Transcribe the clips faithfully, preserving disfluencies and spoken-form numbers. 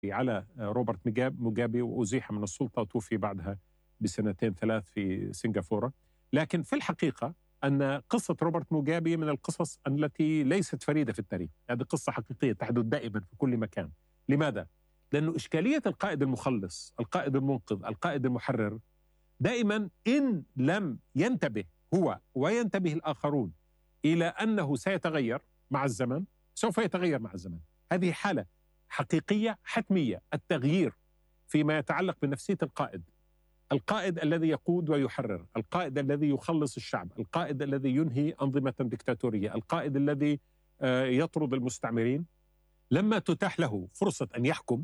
على روبرت موغابي وأزيح من السلطة وتوفي بعدها بسنتين ثلاث في سنغافورة. لكن في الحقيقة أن قصة روبرت موغابي من القصص التي ليست فريدة في التاريخ. هذه قصة حقيقية تحدث دائما في كل مكان. لماذا؟ لأنه إشكالية القائد المخلص، القائد المنقذ، القائد المحرر، دائما إن لم ينتبه هو وينتبه الآخرون إلى أنه سيتغير مع الزمن، سوف يتغير مع الزمن. هذه حالة حقيقية حتمية، التغيير فيما يتعلق بنفسية القائد، القائد الذي يقود ويحرر، القائد الذي يخلص الشعب، القائد الذي ينهي أنظمة ديكتاتورية، القائد الذي يطرد المستعمرين. لما تتاح له فرصة أن يحكم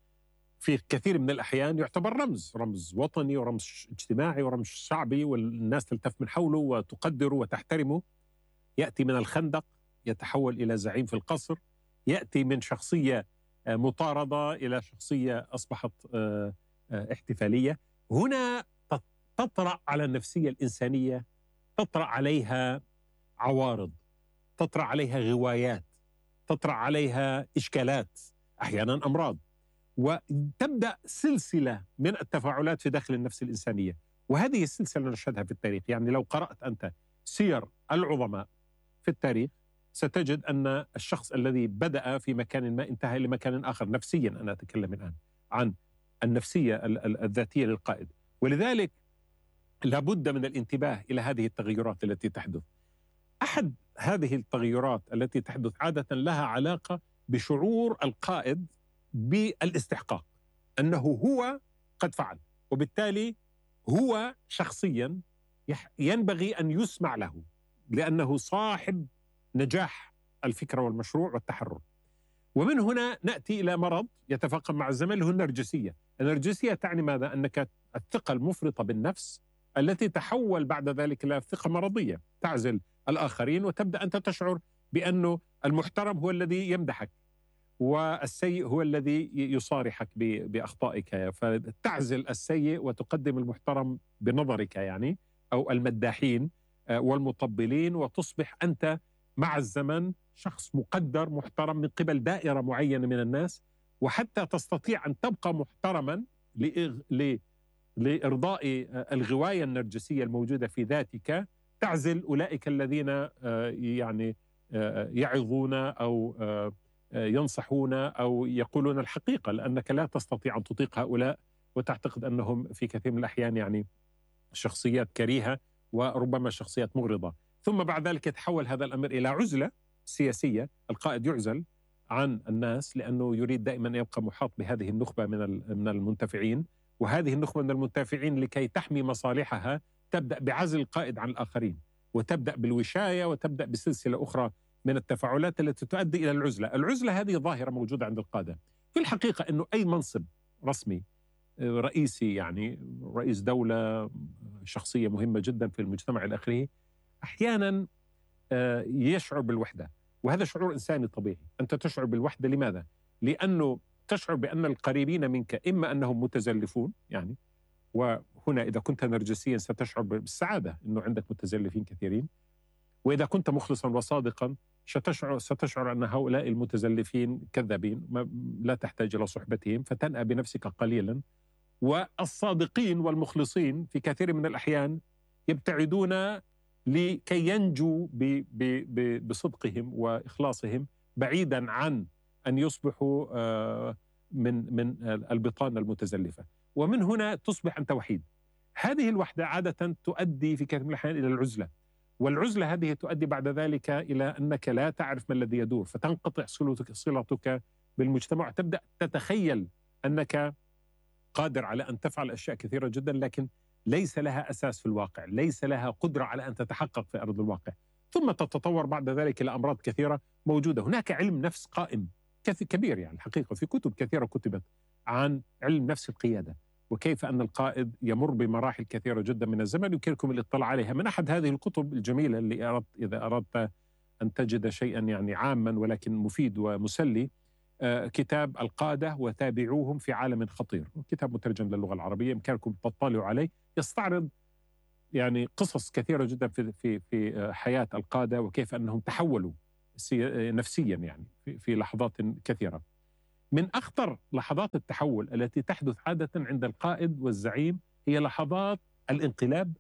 في كثير من الأحيان يعتبر رمز رمز وطني ورمز اجتماعي ورمز شعبي، والناس تلتف من حوله وتقدره وتحترمه. يأتي من الخندق يتحول إلى زعيم في القصر، يأتي من شخصية مطاردة إلى شخصية أصبحت احتفالية. هنا تطرأ على النفسية الإنسانية، تطرأ عليها عوارض، تطرأ عليها غوايات، تطرأ عليها إشكالات، أحيانا أمراض، وتبدأ سلسلة من التفاعلات في داخل النفس الإنسانية. وهذه السلسلة نشهدها في التاريخ. يعني لو قرأت أنت سير العظماء في التاريخ ستجد أن الشخص الذي بدأ في مكان ما انتهى إلى مكان آخر نفسيا. أنا أتكلم الآن عن النفسية الذاتية للقائد. ولذلك لابد من الانتباه إلى هذه التغيرات التي تحدث. أحد هذه التغيرات التي تحدث عادة لها علاقة بشعور القائد بالاستحقاق، أنه هو قد فعل، وبالتالي هو شخصيا ينبغي أن يسمع له لأنه صاحب نجاح الفكرة والمشروع والتحرر. ومن هنا نأتي إلى مرض يتفاقم مع الزمن اللي هو النرجسية. النرجسية تعني ماذا؟ أنك الثقة المفرطة بالنفس التي تحول بعد ذلك إلى ثقة مرضية، تعزل الآخرين وتبدأ أنت تشعر بأنه المحترم هو الذي يمدحك والسيء هو الذي يصارحك بأخطائك، فتعزل السيء وتقدم المحترم بنظرك يعني، أو المداحين والمطبلين، وتصبح أنت مع الزمن شخص مقدر محترم من قبل دائرة معينة من الناس. وحتى تستطيع أن تبقى محترما لإرضاء الغواية النرجسية الموجودة في ذاتك، تعزل أولئك الذين يعني يعظون أو ينصحون أو يقولون الحقيقة، لأنك لا تستطيع أن تطيق هؤلاء وتعتقد أنهم في كثير من الأحيان يعني شخصيات كريهة وربما شخصيات مغرضة. ثم بعد ذلك يتحول هذا الأمر إلى عزلة سياسية. القائد يعزل عن الناس لأنه يريد دائما أن يبقى محاط بهذه النخبة من من المنتفعين، وهذه النخبة من المنتفعين لكي تحمي مصالحها تبدأ بعزل القائد عن الآخرين، وتبدأ بالوشاية، وتبدأ بسلسلة أخرى من التفاعلات التي تؤدي إلى العزلة. العزلة هذه ظاهرة موجودة عند القادة. في الحقيقة أنه أي منصب رسمي رئيسي، يعني رئيس دولة، شخصية مهمة جدا في المجتمع إلى آخره، أحيانا يشعر بالوحدة، وهذا شعور إنساني طبيعي. أنت تشعر بالوحدة لماذا؟ لأنه تشعر بأن القريبين منك إما أنهم متزلفون، يعني وهنا إذا كنت نرجسيا ستشعر بالسعادة أنه عندك متزلفين كثيرين، وإذا كنت مخلصا وصادقا ستشعر, ستشعر أن هؤلاء المتزلفين كذابين لا تحتاج إلى صحبتهم، فتنأى بنفسك قليلا. والصادقين والمخلصين في كثير من الأحيان يبتعدون لكي ينجوا ب ب ب بصدقهم وإخلاصهم، بعيدا عن أن يصبحوا من من البطانة المتزلفة. ومن هنا تصبح أنت وحيد. هذه الوحدة عادة تؤدي في كثير من الأحيان إلى العزلة، والعزلة هذه تؤدي بعد ذلك إلى أنك لا تعرف ما الذي يدور، فتنقطع صلتك صلتك بالمجتمع، تبدأ تتخيل أنك قادر على أن تفعل أشياء كثيرة جدا، لكن ليس لها أساس في الواقع، ليس لها قدرة على أن تتحقق في أرض الواقع. ثم تتطور بعد ذلك إلى أمراض كثيرة موجودة. هناك علم نفس قائم كبير، يعني الحقيقة في كتب كثيرة كتبت عن علم نفس القيادة، وكيف أن القائد يمر بمراحل كثيرة جدا من الزمن. يمكنكم الاطلاع عليها من أحد هذه الكتب الجميلة اللي أردت إذا أردت أن تجد شيئا يعني عاما ولكن مفيد ومسلي، آه كتاب القادة وتابعوهم في عالم خطير، كتاب مترجم للغة العربية، يمكنكم تطلعوا عليه. يستعرض يعني قصص كثيرة جدا في في في حياة القادة، وكيف أنهم تحولوا نفسيا يعني في, في لحظات كثيرة. من أخطر لحظات التحول التي تحدث عادة عند القائد والزعيم هي لحظات الانقلاب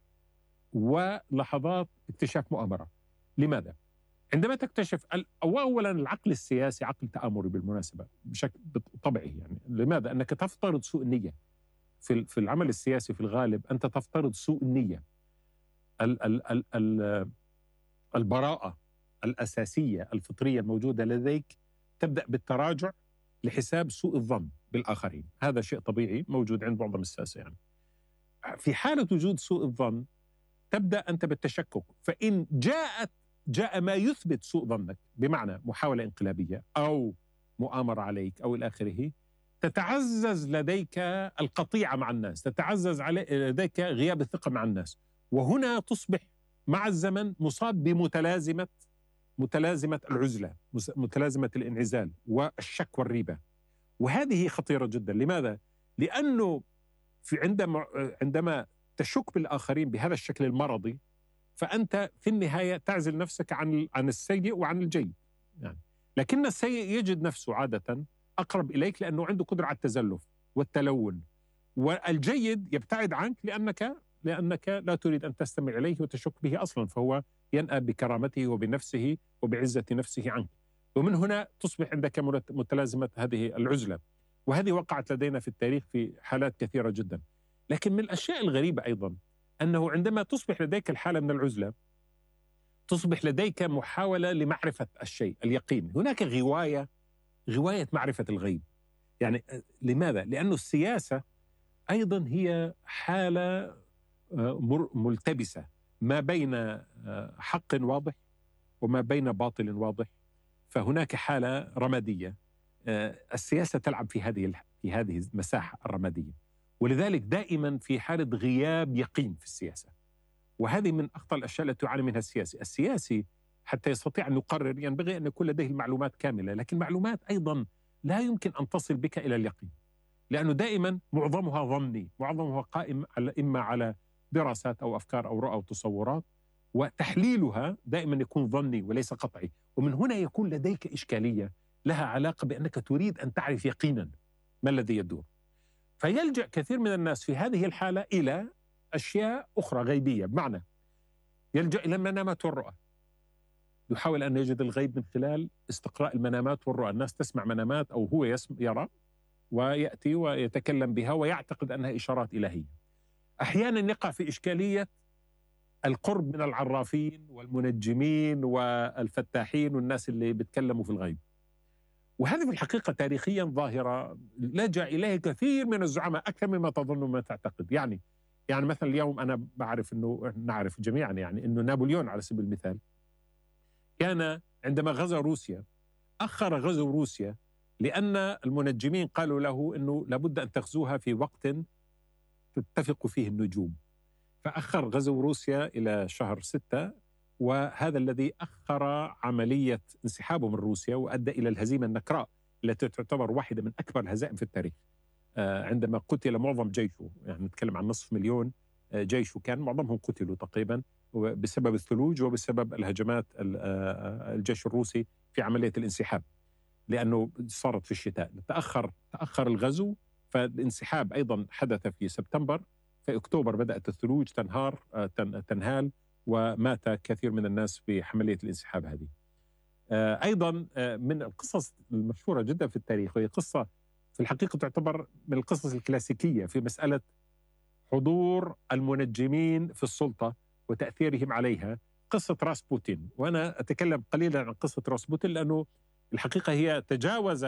ولحظات اكتشاف مؤامرة. لماذا؟ عندما تكتشف أولا العقل السياسي عقل تآمري بالمناسبة بشكل طبيعي، يعني لماذا؟ أنك تفترض سوء النية في في العمل السياسي. في الغالب أنت تفترض سوء النية. ال ال ال ال البراءة الأساسية الفطرية الموجودة لديك تبدأ بالتراجع لحساب سوء الظن بالآخرين. هذا شيء طبيعي موجود عند معظم الساسة. يعني في حالة وجود سوء الظن تبدأ أنت بالتشكك، فإن جاءت جاء ما يثبت سوء ظنك بمعنى محاولة انقلابية أو مؤامرة عليك أو إلى آخره، تتعزز لديك القطيعة مع الناس، تتعزز لديك غياب الثقة مع الناس، وهنا تصبح مع الزمن مصاب بمتلازمة متلازمة العزلة، متلازمة الانعزال والشك والريبة. وهذه خطيرة جدا. لماذا؟ لأنه في عندما عندما تشك بالآخرين بهذا الشكل المرضي، فأنت في النهاية تعزل نفسك عن عن السيء وعن الجيد. يعني لكن السيء يجد نفسه عادة أقرب إليك لأنه عنده قدرة على التزلف والتلون، والجيد يبتعد عنك لأنك لأنك لا تريد أن تستمع إليه وتشك به أصلا، فهو ينأى بكرامته وبنفسه وبعزة نفسه عنك. ومن هنا تصبح عندك متلازمة هذه العزلة، وهذه وقعت لدينا في التاريخ في حالات كثيرة جدا. لكن من الأشياء الغريبة أيضا أنه عندما تصبح لديك الحالة من العزلة تصبح لديك محاولة لمعرفة الشيء، اليقين. هناك غواية غواية معرفة الغيب. يعني لماذا؟ لأن السياسة أيضا هي حالة ملتبسة ما بين حق واضح وما بين باطل واضح، فهناك حالة رمادية. السياسة تلعب في هذه في هذه المساحة الرمادية، ولذلك دائما في حالة غياب يقين في السياسة. وهذه من أخطر الأشياء التي تعاني منها السياسي. السياسي حتى يستطيع أن يقرر ينبغي أن يكون لديه المعلومات كاملة، لكن معلومات أيضا لا يمكن أن تصل بك إلى اليقين، لأنه دائما معظمها ظني، معظمها قائم على إما على دراسات أو أفكار أو رؤى أو تصورات، وتحليلها دائما يكون ظني وليس قطعي. ومن هنا يكون لديك إشكالية لها علاقة بأنك تريد أن تعرف يقينا ما الذي يدور. فيلجأ كثير من الناس في هذه الحالة إلى أشياء أخرى غيبية، بمعنى يلجأ إلى المنامات والرؤى. يحاول أن يجد الغيب من خلال استقراء المنامات والرؤى. الناس تسمع منامات أو هو يرى ويأتي ويتكلم بها ويعتقد أنها إشارات إلهية. أحيانا يقع في إشكالية القرب من العرافين والمنجمين والفتاحين والناس اللي بيتكلموا في الغيب. وهذه في الحقيقة تاريخيا ظاهرة لجأ إليه كثير من الزعماء أكثر مما تظن وما تعتقد. يعني يعني مثلا اليوم أنا بعرف أنه نعرف جميعا يعني أنه نابليون على سبيل المثال كان عندما غزا روسيا أخر غزو روسيا لأن المنجمين قالوا له أنه لابد أن تغزوها في وقت تتفق فيه النجوم، فأخر غزو روسيا إلى شهر ستة، وهذا الذي أخر عملية انسحابه من روسيا وأدى إلى الهزيمة النكراء التي تعتبر واحدة من أكبر الهزائم في التاريخ. عندما قتل معظم جيشه، يعني نتكلم عن نصف مليون جيشه، كان معظمهم قتلوا تقريبا بسبب الثلوج وبسبب الهجمات الجيش الروسي في عملية الانسحاب، لأنه صارت في الشتاء. تأخر تأخر الغزو، فالانسحاب أيضا حدث في سبتمبر. في أكتوبر بدأت الثلوج تنهار تنهال ومات كثير من الناس في عملية الانسحاب هذه. أيضا من القصص المشهورة جدا في التاريخ، وهي قصة في الحقيقة تعتبر من القصص الكلاسيكية في مسألة حضور المنجمين في السلطة وتأثيرهم عليها، قصة راسبوتين. وأنا أتكلم قليلا عن قصة راسبوتين لأنه الحقيقة هي تجاوز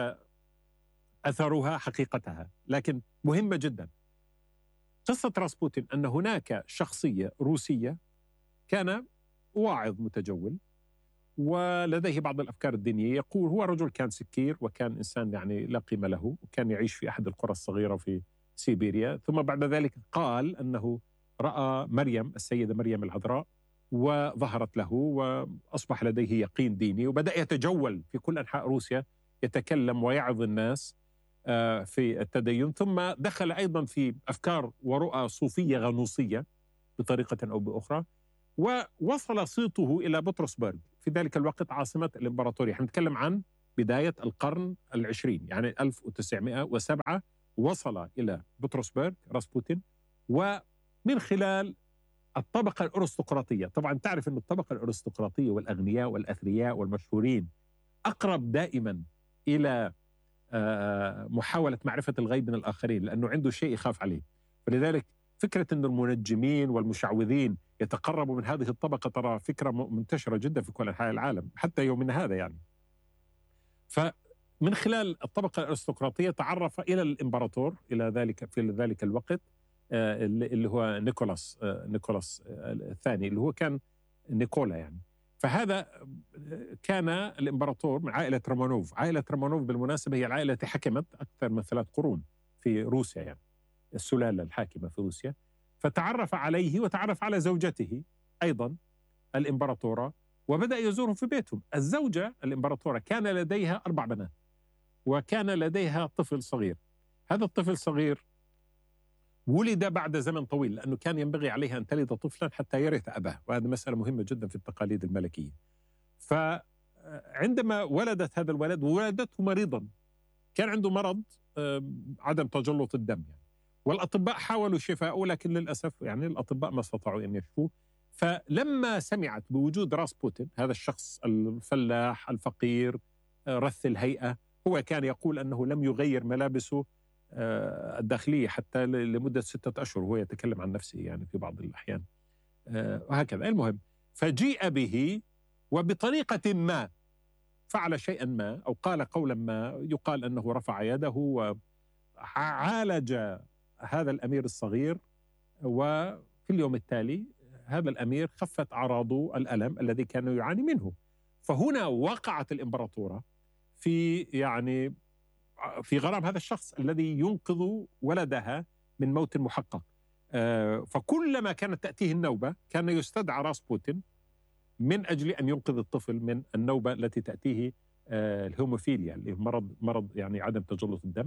أثرها حقيقتها، لكن مهمة جدا. قصة راسبوتين أن هناك شخصية روسية كان واعظ متجول ولديه بعض الأفكار الدينية. يقول هو رجل كان سكير وكان إنسان يعني لا قيمة له، وكان يعيش في أحد القرى الصغيرة في سيبيريا. ثم بعد ذلك قال أنه رأى مريم السيدة مريم العذراء وظهرت له وأصبح لديه يقين ديني، وبدأ يتجول في كل أنحاء روسيا يتكلم ويعظ الناس في التدين. ثم دخل أيضا في أفكار ورؤى صوفية غنوصية بطريقة أو بأخرى، ووصل صيته إلى بطرسبرغ في ذلك الوقت عاصمة الإمبراطورية. نتكلم عن بداية القرن العشرين، يعني ألف وتسعمائة وسبعة وصل إلى بطرسبرغ راسبوتين، ومن خلال الطبقة الأرستقراطية. طبعا تعرف أن الطبقة الأرستقراطية والأغنياء والأثرياء والمشهورين أقرب دائما إلى محاولة معرفة الغيب من الآخرين، لأنه عنده شيء يخاف عليه. فلذلك فكرة أن المنجمين والمشعوذين يتقربوا من هذه الطبقة ترى فكرة منتشرة جدا في كل أنحاء العالم حتى يومنا هذا يعني. فمن خلال الطبقة الأرستقراطية تعرف إلى الإمبراطور إلى ذلك في ذلك الوقت اللي هو نيكولاس نيكولاس الثاني، اللي هو كان نيكولا يعني. فهذا كان الإمبراطور من عائلة رومانوف. عائلة رومانوف بالمناسبة هي العائلة التي حكمت أكثر من ثلاث قرون في روسيا، يعني السلالة الحاكمة في روسيا. فتعرف عليه وتعرف على زوجته أيضا الإمبراطورة، وبدأ يزورهم في بيتهم. الزوجة الإمبراطورة كان لديها أربع بنات، وكان لديها طفل صغير. هذا الطفل الصغير ولد بعد زمن طويل، لأنه كان ينبغي عليها أن تلد طفلا حتى يرث أباه، وهذه مسألة مهمة جدا في التقاليد الملكية. فعندما ولدت هذا الولد وولدته مريضا، كان عنده مرض عدم تجلط الدم يعني. والأطباء حاولوا شفاءه، لكن للأسف يعني الأطباء ما استطاعوا أن يشفوه. فلما سمعت بوجود راسبوتين، هذا الشخص الفلاح الفقير رث الهيئة، هو كان يقول أنه لم يغير ملابسه الداخلية حتى لمدة ستة أشهر، هو يتكلم عن نفسه يعني في بعض الأحيان وهكذا. المهم، فجيء به وبطريقة ما فعل شيئا ما أو قال قولا ما، يقال أنه رفع يده وعالج هذا الأمير الصغير، وفي اليوم التالي هذا الأمير خفت أعراضه الألم الذي كان يعاني منه. فهنا وقعت الإمبراطورة في يعني في غرام هذا الشخص الذي ينقذ ولدها من موت محقق. فكلما كانت تأتيه النوبة كان يستدعى راسبوتين من أجل أن ينقذ الطفل من النوبة التي تأتيه الهيموفيليا، اللي هو مرض مرض يعني عدم تجلط الدم.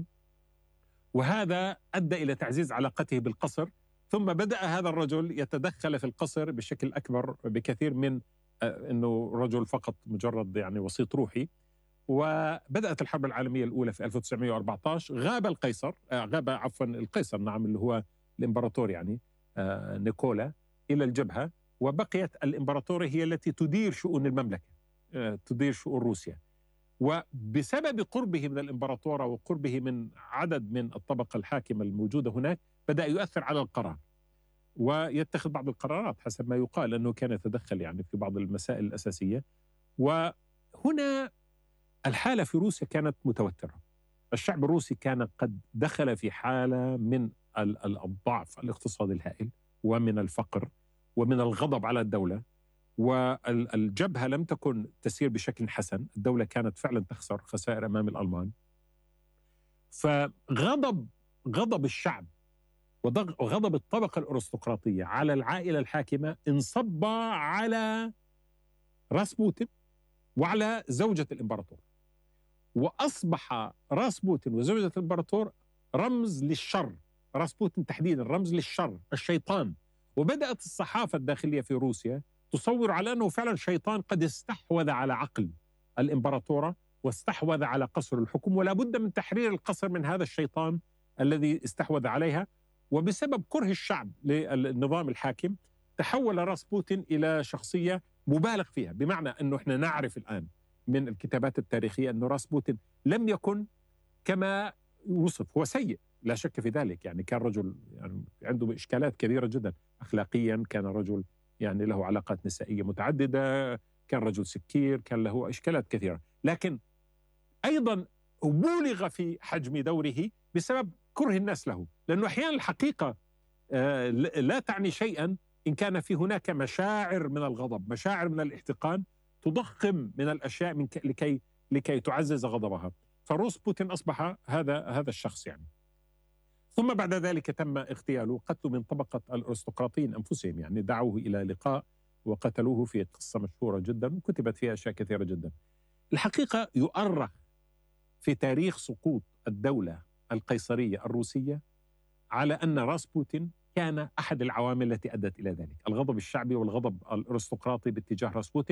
وهذا أدى إلى تعزيز علاقته بالقصر، ثم بدأ هذا الرجل يتدخل في القصر بشكل أكبر بكثير من أنه رجل فقط مجرد يعني وسيط روحي. وبدأت الحرب العالمية الأولى في ألف وتسعمائة وأربعة عشر. غاب القيصر غاب عفوا القيصر نعم اللي هو الإمبراطور يعني نيكولا إلى الجبهة، وبقيت الإمبراطورية هي التي تدير شؤون المملكة، تدير شؤون روسيا. وبسبب قربه من الإمبراطورة وقربه من عدد من الطبقة الحاكمة الموجودة هناك، بدأ يؤثر على القرار ويتخذ بعض القرارات حسب ما يقال، أنه كان يتدخل يعني في بعض المسائل الأساسية. وهنا الحالة في روسيا كانت متوترة. الشعب الروسي كان قد دخل في حالة من الضعف الاقتصادي الهائل، ومن الفقر، ومن الغضب على الدولة. والجبهة لم تكن تسير بشكل حسن، الدولة كانت فعلا تخسر خسائر أمام الألمان. فغضب غضب الشعب وغضب الطبقة الأرستقراطية على العائلة الحاكمة انصب على راسبوتين وعلى زوجة الإمبراطور، وأصبح راسبوتين وزوجة الإمبراطور رمز للشر. راسبوتين تحديدا رمز للشر، الشيطان. وبدأت الصحافة الداخلية في روسيا تصور على أنه فعلا شيطان قد استحوذ على عقل الإمبراطورة واستحوذ على قصر الحكم، ولا بد من تحرير القصر من هذا الشيطان الذي استحوذ عليها. وبسبب كره الشعب للنظام الحاكم تحول راسبوتين إلى شخصية مبالغ فيها، بمعنى أنه إحنا نعرف الآن من الكتابات التاريخية أن راسبوتين لم يكن كما يوصف، هو سيء لا شك في ذلك، يعني كان رجل يعني عنده إشكالات كبيرة جدا أخلاقيا، كان رجل يعني له علاقات نسائية متعددة، كان رجل سكير، كان له إشكالات كثيرة، لكن أيضا بولغ في حجم دوره بسبب كره الناس له. لأنه أحيانا الحقيقة لا تعني شيئا إن كان في هناك مشاعر من الغضب، مشاعر من الاحتقان تضخم من الأشياء من لكي لكي تعزز غضبها. فراسبوتين أصبح هذا هذا الشخص يعني. ثم بعد ذلك تم اغتياله، قتله من طبقة الأرستقراطيين أنفسهم، يعني دعوه إلى لقاء وقتلوه في قصة مشهورة جدا وكتبت فيها أشياء كثيرة جدا. الحقيقة يؤرخ في تاريخ سقوط الدولة القيصرية الروسية على أن راسبوتين كان أحد العوامل التي أدت إلى ذلك. الغضب الشعبي والغضب الأرستقراطي باتجاه راسبوتين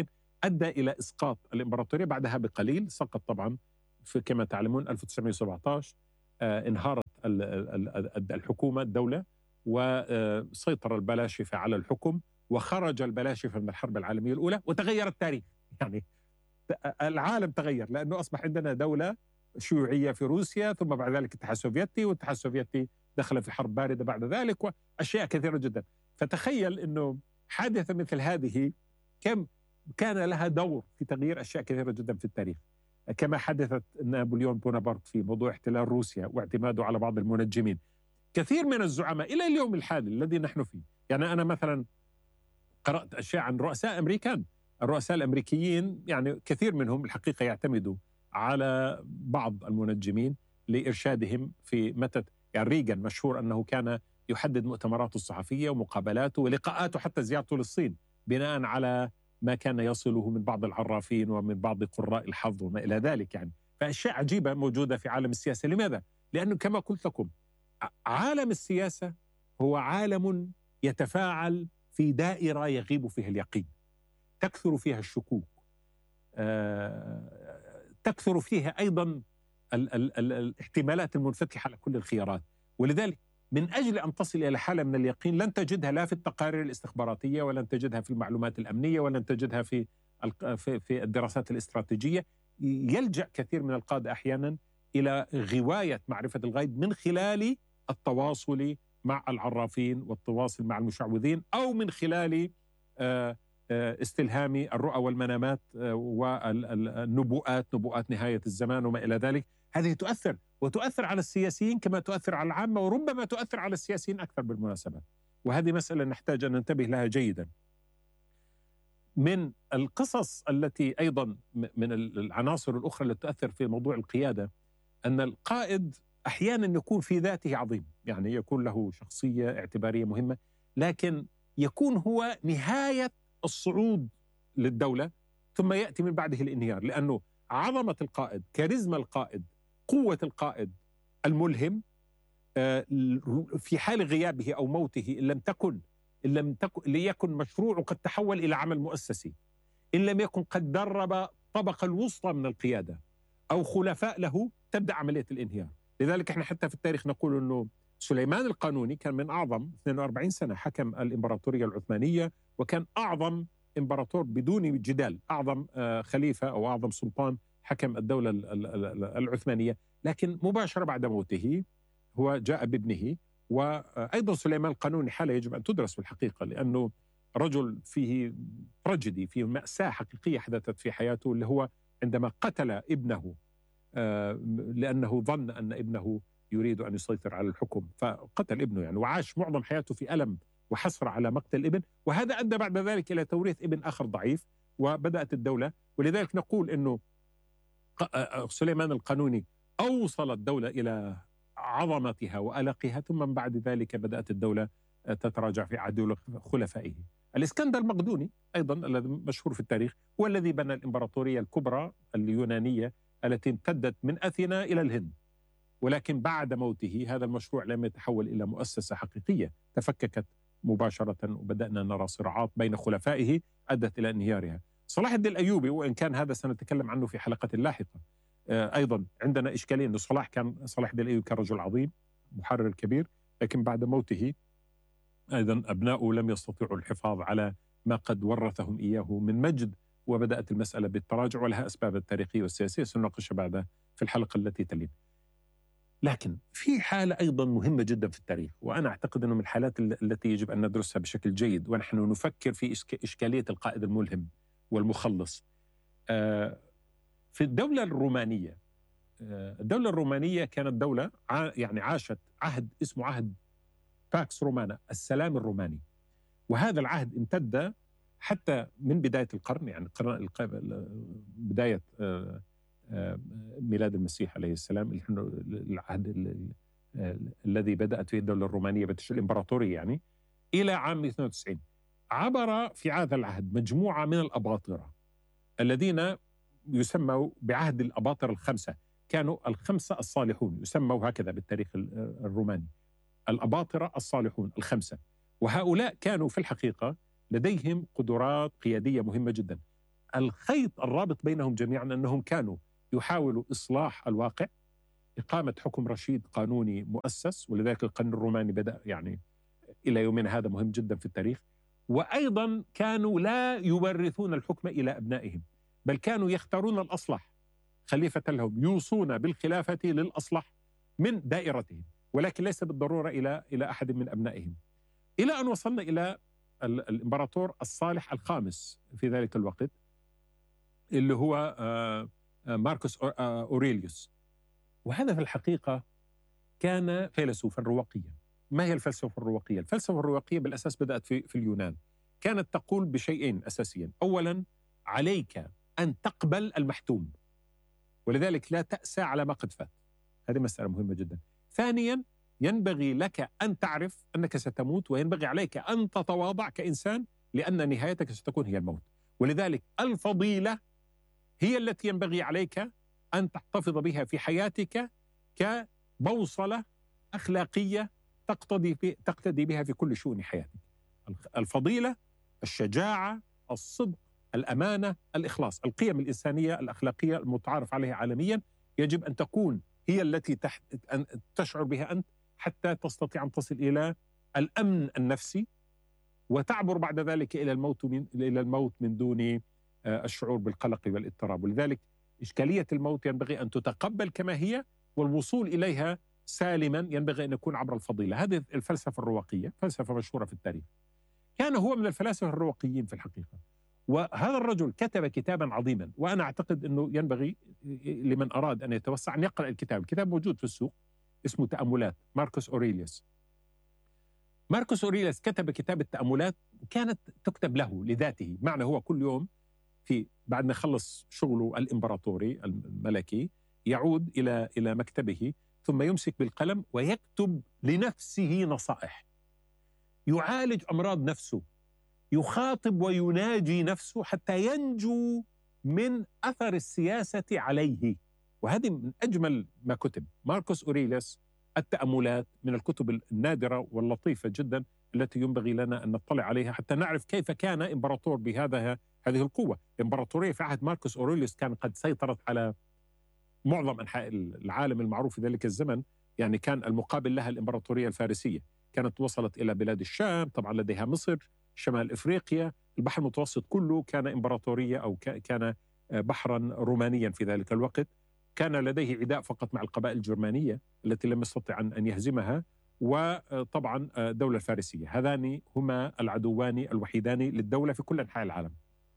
أدى إلى إسقاط الإمبراطورية. بعدها بقليل سقط طبعا في كما تعلمون ألف وتسعمائة وسبعة عشر، آه انهارت الحكومة الدولة، وسيطر البلاشفة على الحكم، وخرج البلاشفة من الحرب العالمية الأولى، وتغير التاريخ. يعني العالم تغير، لأنه أصبح عندنا دولة شيوعية في روسيا، ثم بعد ذلك الاتحاد السوفيتي، والاتحاد السوفيتي دخل في حرب باردة بعد ذلك، وأشياء كثيرة جدا. فتخيل أنه حادثة مثل هذه كم كان لها دور في تغيير أشياء كثيرة جدا في التاريخ، كما حدثت نابليون بونابرت في موضوع احتلال روسيا واعتماده على بعض المنجمين. كثير من الزعماء إلى اليوم الحالي الذي نحن فيه، يعني أنا مثلا قرأت أشياء عن رؤساء أمريكان، الرؤساء الأمريكيين يعني كثير منهم الحقيقة يعتمدوا على بعض المنجمين لإرشادهم في متى. يعني ريغان مشهور أنه كان يحدد مؤتمراته الصحفية ومقابلاته ولقاءاته حتى زيارته للصين بناء على ما كان يصله من بعض العرافين ومن بعض قراء الحظ وما إلى ذلك. يعني فأشياء عجيبة موجودة في عالم السياسة. لماذا؟ لأنه كما قلت لكم عالم السياسة هو عالم يتفاعل في دائرة يغيب فيها اليقين، تكثر فيها الشكوك، أه تكثر فيها أيضا ال ال ال الاحتمالات المنفتحة على كل الخيارات. ولذلك من أجل أن تصل إلى حالة من اليقين لن تجدها لا في التقارير الاستخباراتية، ولن تجدها في المعلومات الأمنية، ولن تجدها في في الدراسات الاستراتيجية. يلجأ كثير من القادة أحيانا إلى غواية معرفة الغيب من خلال التواصل مع العرافين والتواصل مع المشعوذين، أو من خلال استلهام الرؤى والمنامات والنبوءات، نبوءات نهاية الزمان وما إلى ذلك. هذه تؤثر وتؤثر على السياسيين كما تؤثر على العامة، وربما تؤثر على السياسيين أكثر بالمناسبة. وهذه مسألة نحتاج أن ننتبه لها جيدا. من القصص التي أيضا من العناصر الأخرى التي تؤثر في موضوع القيادة أن القائد أحيانا يكون في ذاته عظيم، يعني يكون له شخصية اعتبارية مهمة، لكن يكون هو نهاية الصعود للدولة، ثم يأتي من بعده الانهيار. لأنه عظمة القائد، كاريزما القائد، قوة القائد الملهم في حال غيابه أو موته، إن لم تكن إن لم تكن ليكن مشروع قد تحول إلى عمل مؤسسي، إن لم يكن قد درب طبقة الوسطى من القيادة أو خلفاء له، تبدأ عملية الانهيار. لذلك احنا حتى في التاريخ نقول أنه سليمان القانوني كان من أعظم اثنين وأربعين سنة حكم الإمبراطورية العثمانية، وكان أعظم إمبراطور بدون جدال، أعظم خليفة أو أعظم سلطان حكم الدولة العثمانية. لكن مباشرة بعد موته هو جاء بابنه. وأيضا سليمان القانوني حالة يجب أن تدرس في الحقيقة، لأنه رجل فيه تراجيدي، فيه مأساة حقيقية حدثت في حياته، اللي هو عندما قتل ابنه لأنه ظن أن ابنه يريد أن يسيطر على الحكم، فقتل ابنه يعني، وعاش معظم حياته في ألم وحسرة على مقتل ابن. وهذا أدى بعد ذلك إلى توريث ابن آخر ضعيف، وبدأت الدولة. ولذلك نقول أنه سليمان القانوني أوصل الدولة إلى عظمتها وألقها، ثم بعد ذلك بدأت الدولة تتراجع في عهد خلفائه. الإسكندر المقدوني أيضا الذي مشهور في التاريخ هو الذي بنى الإمبراطورية الكبرى اليونانية التي امتدت من أثينا إلى الهند، ولكن بعد موته هذا المشروع لم يتحول إلى مؤسسة حقيقية، تفككت مباشرة، وبدأنا نرى صراعات بين خلفائه أدت إلى انهيارها. صلاح الدين الأيوبي، وإن كان هذا سنتكلم عنه في حلقة لاحقة، أيضا عندنا إشكالية أنه صلاح كان صلاح الدين الأيوبي كان رجل عظيم محرر كبير، لكن بعد موته أيضا أبناؤه لم يستطيعوا الحفاظ على ما قد ورثهم إياه من مجد، وبدأت المسألة بالتراجع، ولها أسباب التاريخية والسياسية سنناقشها بعد في الحلقة التي تلي. لكن في حالة أيضا مهمة جدا في التاريخ، وأنا أعتقد أنه من الحالات التي يجب أن ندرسها بشكل جيد ونحن نفكر في إشكالية القائد الملهم والمخلص. في الدولة الرومانية، الدولة الرومانية كانت دولة يعني عاشت عهد اسمه عهد باكس رومانا، السلام الروماني، وهذا العهد امتد حتى من بداية القرن، يعني بداية ميلاد المسيح عليه السلام، العهد الذي بدأت فيه الدولة الرومانية بتشكيل الإمبراطورية يعني، إلى عام اثنين وتسعين. عبر في هذا العهد مجموعة من الأباطرة الذين يسموا بعهد الأباطرة الخمسة، كانوا الخمسة الصالحون، يسموا هكذا بالتاريخ الروماني، الأباطرة الصالحون الخمسة. وهؤلاء كانوا في الحقيقة لديهم قدرات قيادية مهمة جدا. الخيط الرابط بينهم جميعا أنهم كانوا يحاولوا إصلاح الواقع، إقامة حكم رشيد قانوني مؤسس، ولذلك القانون الروماني بدأ يعني إلى يومنا هذا مهم جدا في التاريخ. وأيضا كانوا لا يورثون الحكم إلى أبنائهم، بل كانوا يختارون الأصلح خليفة لهم، يوصون بالخلافة للأصلح من دائرتهم، ولكن ليس بالضرورة إلى إلى أحد من أبنائهم. إلى أن وصلنا إلى الإمبراطور الصالح الخامس في ذلك الوقت، اللي هو ماركوس أوريليوس. وهذا في الحقيقة كان فيلسوفا رواقيا. ما هي الفلسفة الرواقية؟ الفلسفة الرواقية بالأساس بدأت في, في اليونان، كانت تقول بشيئين أساسيين. أولا، عليك أن تقبل المحتوم، ولذلك لا تأسى على ما قد فات، هذه مسألة مهمة جدا. ثانيا، ينبغي لك أن تعرف أنك ستموت، وينبغي عليك أن تتواضع كإنسان، لأن نهايتك ستكون هي الموت. ولذلك الفضيلة هي التي ينبغي عليك أن تحتفظ بها في حياتك كبوصلة أخلاقية تقتدي, تقتدي بها في كل شؤون حياتك. الفضيلة، الشجاعة، الصدق، الأمانة، الإخلاص، القيم الإنسانية الأخلاقية المتعارف عليها عالميا، يجب أن تكون هي التي تحت أن تشعر بها أنت حتى تستطيع أن تصل إلى الأمن النفسي، وتعبر بعد ذلك إلى الموت من إلى الموت من دون الشعور بالقلق والاضطراب. ولذلك إشكالية الموت ينبغي أن تتقبل كما هي، والوصول إليها سالما ينبغي أن يكون عبر الفضيلة. هذه الفلسفة الرواقية، فلسفة مشهورة في التاريخ. كان هو من الفلاسفة الرواقيين في الحقيقة، وهذا الرجل كتب كتابا عظيما، وأنا أعتقد أنه ينبغي لمن أراد أن يتوسع أن يقرأ الكتاب. الكتاب موجود في السوق، اسمه تأملات ماركوس أوريليوس. ماركوس أوريليوس كتب كتاب التأملات، كانت تكتب له لذاته، معنى هو كل يوم في بعد ما يخلص شغله الإمبراطوري الملكي يعود إلى إلى مكتبه، ثم يمسك بالقلم ويكتب لنفسه نصائح، يعالج أمراض نفسه، يخاطب ويناجي نفسه حتى ينجو من أثر السياسة عليه. وهذه من أجمل ما كتب ماركوس أوريليوس. التأملات من الكتب النادرة واللطيفة جدا التي ينبغي لنا أن نطلع عليها حتى نعرف كيف كان إمبراطور بهذا هذه القوة. الإمبراطورية في عهد ماركوس أوريليوس كان قد سيطرت على معظم أنحاء العالم المعروف في ذلك الزمن، يعني كان المقابل لها الإمبراطورية الفارسية، كانت وصلت إلى بلاد الشام، طبعا لديها مصر، شمال إفريقيا، البحر المتوسط كله كان إمبراطورية أو كان بحرا رومانيا في ذلك الوقت. كان لديه عداء فقط مع القبائل الجرمانية التي لم يستطع أن يهزمها، وطبعا الدولة الفارسية. هذان هما العدوان الوحيدان للدولة في كل أنحاء العالم.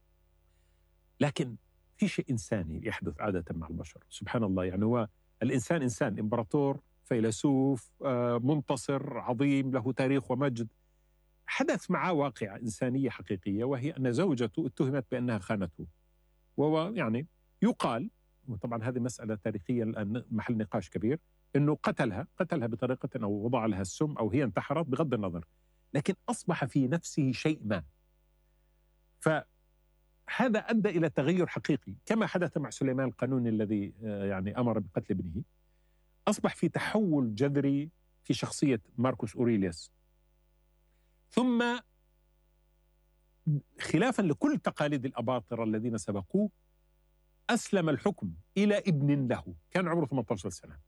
لكن في شيء إنساني يحدث عادة مع البشر، سبحان الله. يعني هو الإنسان إنسان، إمبراطور، فيلسوف، منتصر عظيم له تاريخ ومجد، حدث معه واقعة إنسانية حقيقية، وهي أن زوجته اتهمت بأنها خانته. وهو يعني يقال، وطبعا هذه مسألة تاريخية الآن محل نقاش كبير، أنه قتلها قتلها بطريقة أو وضع لها السم أو هي انتحرت بغض النظر، لكن أصبح في نفسه شيء ما. فهذا أدى إلى تغير حقيقي، كما حدث مع سليمان القانوني الذي يعني أمر بقتل ابنه. أصبح في تحول جذري في شخصية ماركوس أوريليوس. ثم خلافا لكل تقاليد الأباطرة الذين سبقوه، أسلم الحكم إلى ابن له كان عمره ثمانية عشر سنة.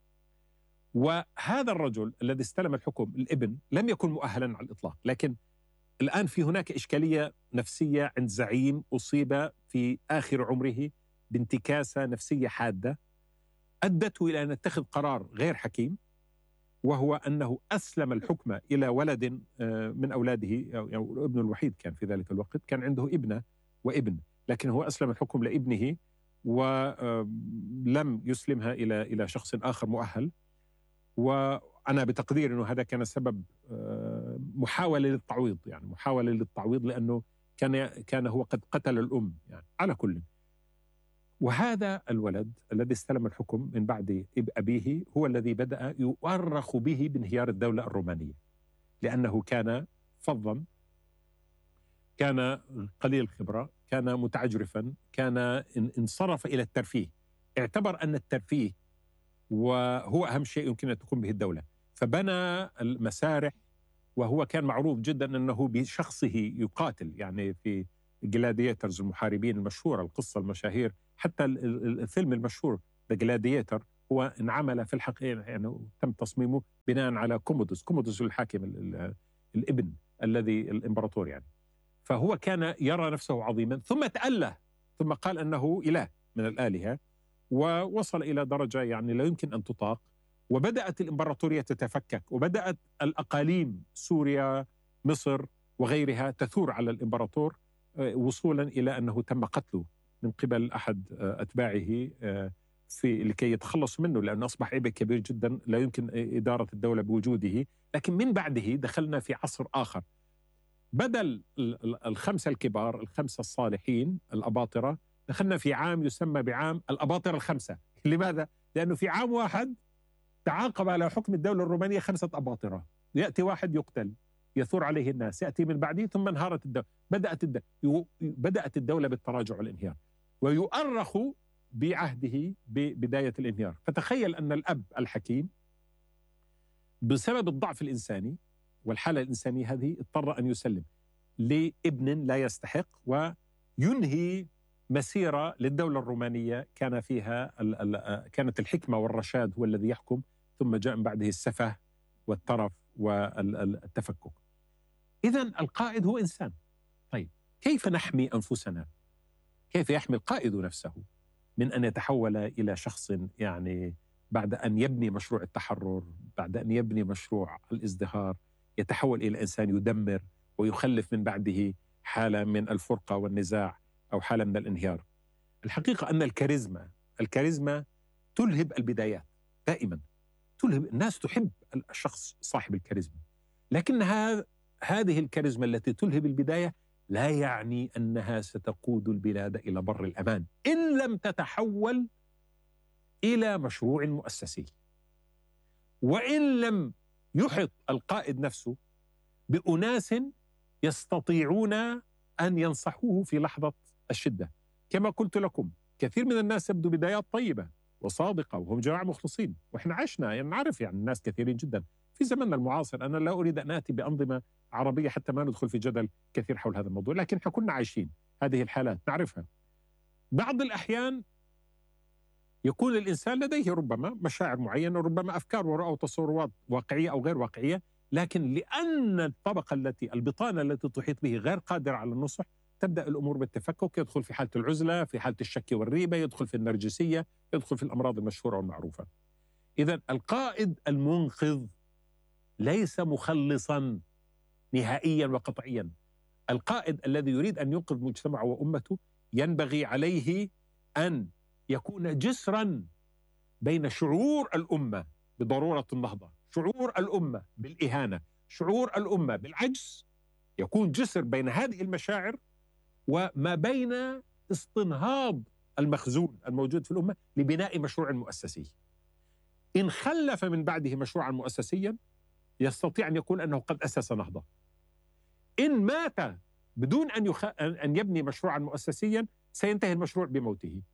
وهذا الرجل الذي استلم الحكم، الابن، لم يكن مؤهلا على الإطلاق. لكن الآن في هناك إشكالية نفسية عند زعيم أصيب في آخر عمره بانتكاسة نفسية حادة أدته إلى أن يتخذ قرار غير حكيم، وهو أنه أسلم الحكم إلى ولد من أولاده، أو ابنه الوحيد كان في ذلك الوقت، كان عنده ابنة وابن، لكن هو أسلم الحكم لابنه ولم يسلمها إلى إلى شخص آخر مؤهل. وأنا بتقدير أنه هذا كان سبب محاولة للتعويض، يعني محاولة للتعويض، لأنه كان كان هو قد قتل الأم يعني على كل. وهذا الولد الذي استلم الحكم من بعد أبيه هو الذي بدأ يؤرخ به بانهيار الدولة الرومانية، لأنه كان فظا، كان قليل الخبرة، كان متعجرفا، كان انصرف إلى الترفيه، اعتبر أن الترفيه وهو أهم شيء يمكن أن تقوم به الدولة، فبنى المسارح. وهو كان معروف جدا أنه بشخصه يقاتل، يعني في جلاديترز المحاربين المشهورة، القصة المشاهير، حتى الفيلم المشهور ذا جلاديتر هو انعمل في الحقيقة يعني تم تصميمه بناء على كومودوس كومودوس الحاكم الابن الذي الإمبراطور يعني. فهو كان يرى نفسه عظيما ثم تأله، ثم قال أنه إله من الآلهة، ووصل إلى درجة يعني لا يمكن أن تطاق، وبدأت الإمبراطورية تتفكك، وبدأت الأقاليم سوريا مصر وغيرها تثور على الإمبراطور، وصولا إلى أنه تم قتله من قبل أحد أتباعه في لكي يتخلصوا منه، لأنه أصبح عبء كبير جدا لا يمكن إدارة الدولة بوجوده. لكن من بعده دخلنا في عصر آخر، بدل الخمسة الكبار الخمسة الصالحين الأباطرة دخلنا في عام يسمى بعام الأباطرة الخمسة. لماذا؟ لأنه في عام واحد تعاقب على حكم الدولة الرومانية خمسة أباطرة، يأتي واحد يقتل يثور عليه الناس، يأتي من بعده، ثم انهارت الدولة. بدأت الدولة, بدأت الدولة بالتراجع والانهيار، ويؤرخ بعهده ببداية الانهيار. فتخيل أن الأب الحكيم بسبب الضعف الإنساني والحالة الإنسانية هذه اضطر أن يسلم لابن لا يستحق، وينهي مسيرة للدولة الرومانية كان فيها كانت الحكمة والرشاد هو الذي يحكم، ثم جاء من بعده السفه والترف والتفكك. إذن القائد هو إنسان. طيب كيف نحمي أنفسنا؟ كيف يحمي القائد نفسه من أن يتحول إلى شخص يعني بعد أن يبني مشروع التحرر، بعد أن يبني مشروع الازدهار، يتحول إلى إنسان يدمر ويخلف من بعده حالة من الفرقة والنزاع أو حالة من الانهيار؟ الحقيقة أن الكاريزما الكاريزما تلهب البدايات دائما، تلهب الناس، تحب الشخص صاحب الكاريزما، لكنها هذه الكاريزما التي تلهب البداية لا يعني أنها ستقود البلاد إلى بر الأمان إن لم تتحول إلى مشروع مؤسسي، وإن لم يحط القائد نفسه بأناس يستطيعون أن ينصحوه في لحظة الشدة. كما قلت لكم كثير من الناس يبدو بدايات طيبة وصادقة وهم جماعة مخلصين، وإحنا عشنا يعني نعرف يعني الناس كثيرين جدا في زمننا المعاصر. أنا لا أريد أن آتي بأنظمة عربية حتى ما ندخل في جدل كثير حول هذا الموضوع، لكن احنا كنا عايشين هذه الحالات نعرفها. بعض الأحيان يكون الإنسان لديه ربما مشاعر معينة، ربما أفكار ورؤى وتصورات واقعية أو غير واقعية، لكن لأن الطبقة التي البطانة التي تحيط به غير قادرة على النصح، تبدأ الأمور بالتفكك، يدخل في حالة العزلة، في حالة الشك والريبة، يدخل في النرجسية، يدخل في الأمراض المشهورة والمعروفة. إذن القائد المنقذ ليس مخلصا نهائيا وقطعيا. القائد الذي يريد أن ينقذ مجتمعه وأمته ينبغي عليه أن يكون جسرا بين شعور الأمة بضرورة النهضة، شعور الأمة بالإهانة، شعور الأمة بالعجز، يكون جسر بين هذه المشاعر وما بين استنهاض المخزون الموجود في الأمة لبناء مشروع مؤسسي. إن خلف من بعده مشروعا مؤسسيا يستطيع أن يكون أنه قد أسس نهضة. إن مات بدون أن, يخ... أن يبني مشروعا مؤسسيا سينتهي المشروع بموته،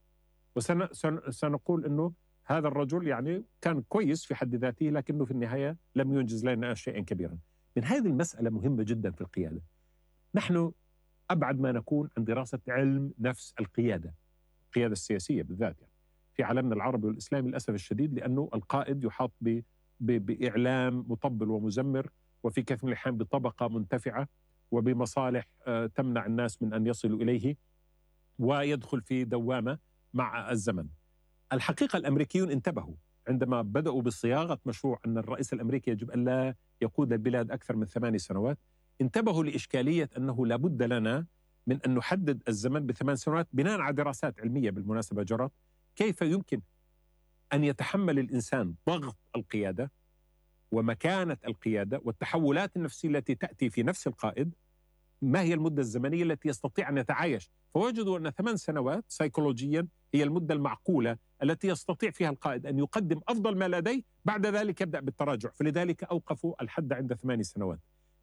وسنقول أنه هذا الرجل يعني كان كويس في حد ذاته لكنه في النهاية لم ينجز لنا شيئا كبيرا. من هذه المسألة مهمة جدا في القيادة. نحن أبعد ما نكون عن دراسة علم نفس القيادة، القيادة السياسية بالذات يعني في عالمنا العربي والإسلامي للأسف الشديد، لأنه القائد يحاط ب... ب... بإعلام مطبل ومزمر، وفي كثير من الأحيان بطبقة منتفعة وبمصالح تمنع الناس من أن يصلوا إليه، ويدخل في دوامة مع الزمن. الحقيقة الأمريكيون انتبهوا عندما بدأوا بصياغة مشروع أن الرئيس الأمريكي يجب أن لا يقود البلاد أكثر من ثماني سنوات، انتبهوا لإشكالية أنه لابد لنا من أن نحدد الزمن بثمان سنوات بناء على دراسات علمية بالمناسبة جرت كيف يمكن أن يتحمل الإنسان ضغط القيادة ومكانة القيادة والتحولات النفسية التي تأتي في نفس القائد، ما هي المدة الزمنية التي يستطيع أن يتعايش. فوجدوا أن ثمان سنوات سيكولوجيا هي المدة المعقولة التي يستطيع فيها القائد أن يقدم أفضل ما لديه، بعد ذلك يبدأ بالتراجع، فلذلك أوقفوا الحد عند ثمان سنوات.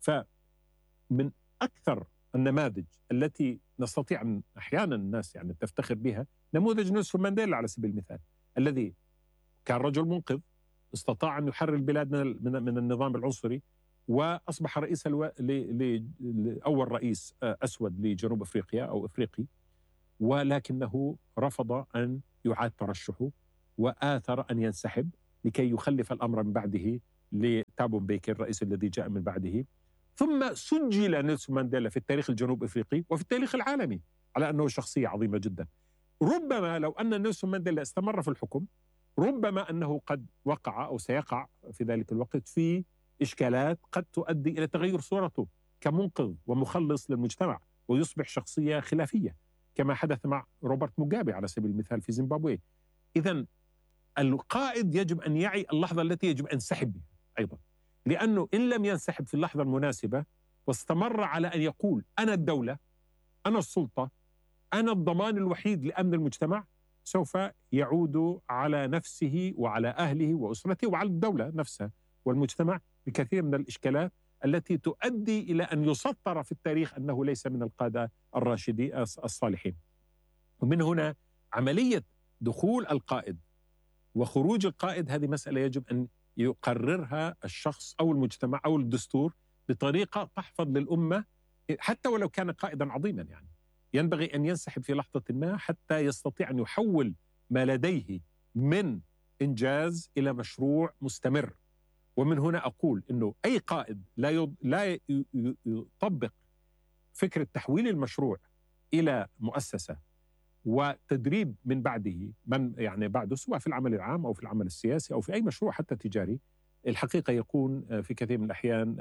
فمن أكثر النماذج التي نستطيع أن أحيانا الناس يعني تفتخر بها نموذج نيلسون مانديلا على سبيل المثال، الذي كان رجل منقذ، استطاع أن يحرر البلاد من من النظام العنصري، وأصبح رئيس الو... ل... ل... ل... أول رئيس أسود لجنوب أفريقيا أو أفريقي، ولكنه رفض أن يعاد ترشحه وآثر أن ينسحب لكي يخلف الأمر من بعده لتابو مبيكي الرئيس الذي جاء من بعده. ثم سجل نيلسون مانديلا في التاريخ الجنوب أفريقي وفي التاريخ العالمي على أنه شخصية عظيمة جدا. ربما لو أن نيلسون مانديلا استمر في الحكم، ربما أنه قد وقع أو سيقع في ذلك الوقت في إشكالات قد تؤدي إلى تغير صورته كمنقذ ومخلص للمجتمع، ويصبح شخصية خلافية كما حدث مع روبرت موغابي على سبيل المثال في زيمبابوي. إذن القائد يجب أن يعي اللحظة التي يجب أن ينسحب بها أيضا، لأنه إن لم ينسحب في اللحظة المناسبة واستمر على أن يقول أنا الدولة، أنا السلطة، أنا الضمان الوحيد لأمن المجتمع، سوف يعود على نفسه وعلى أهله وأسرته وعلى الدولة نفسها والمجتمع بكثير من الإشكالات التي تؤدي إلى أن يسطر في التاريخ أنه ليس من القادة الراشدين الصالحين. ومن هنا عملية دخول القائد وخروج القائد هذه مسألة يجب أن يقررها الشخص أو المجتمع أو الدستور بطريقة تحفظ للأمة، حتى ولو كان قائدا عظيما. يعني ينبغي أن ينسحب في لحظة ما حتى يستطيع أن يحول ما لديه من إنجاز إلى مشروع مستمر. ومن هنا أقول أنه أي قائد لا يض... لا يطبق فكرة تحويل المشروع إلى مؤسسة وتدريب من بعده من يعني بعده، سواء في العمل العام أو في العمل السياسي أو في أي مشروع حتى تجاري، الحقيقة يكون في كثير من الأحيان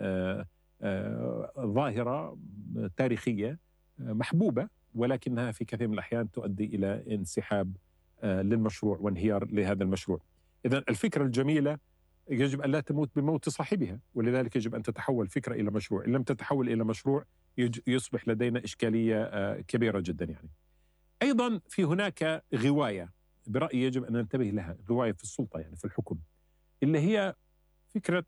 ظاهرة تاريخية محبوبة، ولكنها في كثير من الأحيان تؤدي إلى انسحاب للمشروع وانهيار لهذا المشروع. إذن الفكرة الجميلة يجب أن لا تموت بموت صاحبها، ولذلك يجب أن تتحول فكرة إلى مشروع. إن لم تتحول إلى مشروع يصبح لدينا إشكالية كبيرة جدا. يعني أيضا في هناك غواية برأيي يجب أن ننتبه لها، غواية في السلطة يعني في الحكم، اللي هي فكرة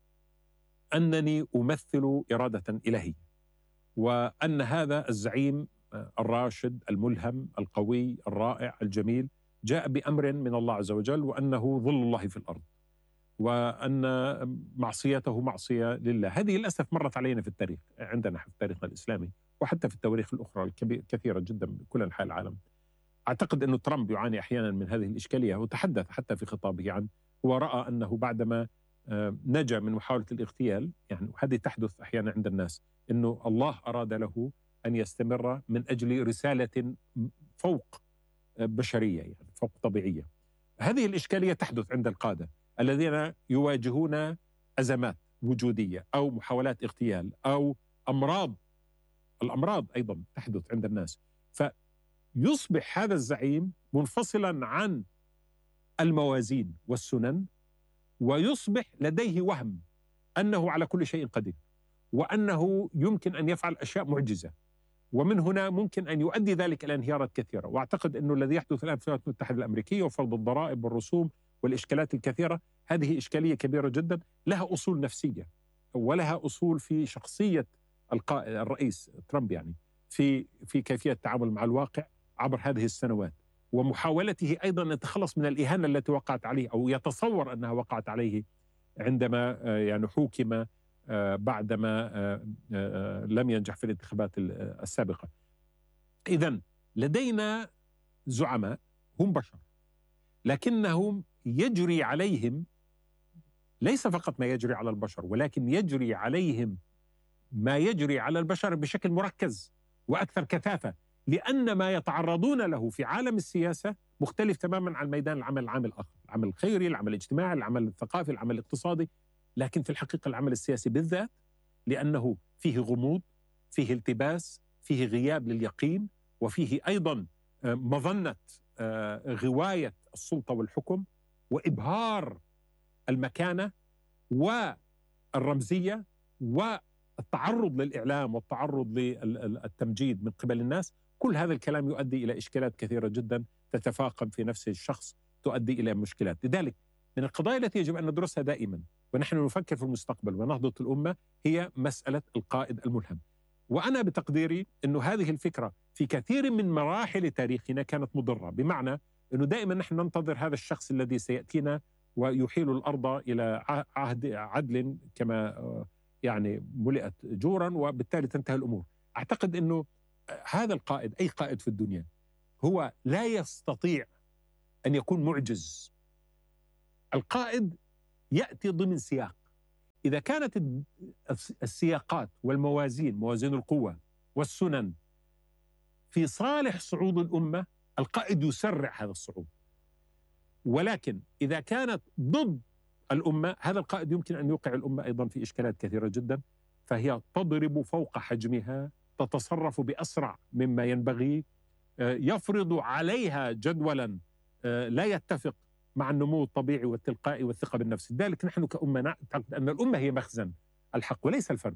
أنني أمثل إرادة إلهية، وأن هذا الزعيم الراشد الملهم القوي الرائع الجميل جاء بأمر من الله عز وجل، وأنه ظل الله في الأرض، وأن معصيته معصية لله. هذه للأسف مرت علينا في التاريخ، عندنا في التاريخ الإسلامي وحتى في التواريخ الأخرى الكثيرة جدا بكل أنحاء العالم. أعتقد أن ترامب يعاني أحيانا من هذه الإشكالية، وتحدث حتى في خطابه عن هو رأى أنه بعدما نجا من محاولة الاغتيال، يعني وهذه تحدث أحيانا عند الناس، أنه الله أراد له أن يستمر من أجل رسالة فوق بشرية يعني فوق طبيعية. هذه الإشكالية تحدث عند القادة الذين يواجهون أزمات وجودية أو محاولات اغتيال أو أمراض. الأمراض أيضا تحدث عند الناس، فيصبح هذا الزعيم منفصلا عن الموازين والسنن، ويصبح لديه وهم أنه على كل شيء قدير، وأنه يمكن أن يفعل أشياء معجزة، ومن هنا ممكن أن يؤدي ذلك إلى انهيارات كثيرة. وأعتقد أنه الذي يحدث الآن في الولايات المتحدة الأمريكية وفرض الضرائب والرسوم والإشكالات الكثيرة، هذه إشكالية كبيرة جدا لها أصول نفسية ولها أصول في شخصية القائد الرئيس ترامب، يعني في في كيفية التعامل مع الواقع عبر هذه السنوات، ومحاولته أيضا أن يتخلص من الإهانة التي وقعت عليه أو يتصور أنها وقعت عليه عندما يعني حوكم بعدما لم ينجح في الانتخابات السابقة. إذن لدينا زعماء هم بشر، لكنهم يجري عليهم ليس فقط ما يجري على البشر، ولكن يجري عليهم ما يجري على البشر بشكل مركز وأكثر كثافة، لأن ما يتعرضون له في عالم السياسة مختلف تماما عن ميدان العمل العام الآخر، العمل الخيري، العمل الاجتماعي، العمل الثقافي، العمل الاقتصادي. لكن في الحقيقة العمل السياسي بالذات لأنه فيه غموض، فيه التباس، فيه غياب لليقين، وفيه أيضا مظنة غواية السلطة والحكم وإبهار المكانة والرمزية والتعرض للإعلام والتعرض للتمجيد من قبل الناس. كل هذا الكلام يؤدي إلى إشكالات كثيرة جدا تتفاقم في نفس الشخص، تؤدي إلى مشكلات. لذلك من القضايا التي يجب أن ندرسها دائما ونحن نفكر في المستقبل ونهضة الأمة هي مسألة القائد الملهم. وأنا بتقديري أنه هذه الفكرة في كثير من مراحل تاريخنا كانت مضرة، بمعنى أنه دائما نحن ننتظر هذا الشخص الذي سيأتينا ويحيل الأرض إلى عهد عدل كما يعني ملئت جورا وبالتالي تنتهي الأمور. أعتقد أنه هذا القائد، أي قائد في الدنيا، هو لا يستطيع أن يكون معجز. القائد يأتي ضمن سياق. إذا كانت السياقات والموازين، موازين القوة والسنن، في صالح صعود الأمة، القائد يسرع هذا الصعود. ولكن إذا كانت ضد الأمة، هذا القائد يمكن أن يوقع الأمة أيضا في إشكالات كثيرة جدا، فهي تضرب فوق حجمها، تتصرف بأسرع مما ينبغي، يفرض عليها جدولا لا يتفق مع النمو الطبيعي والتلقائي والثقة بالنفس. لذلك نحن كأمة نعتقد أن الأمة هي مخزن الحق وليس الفرد،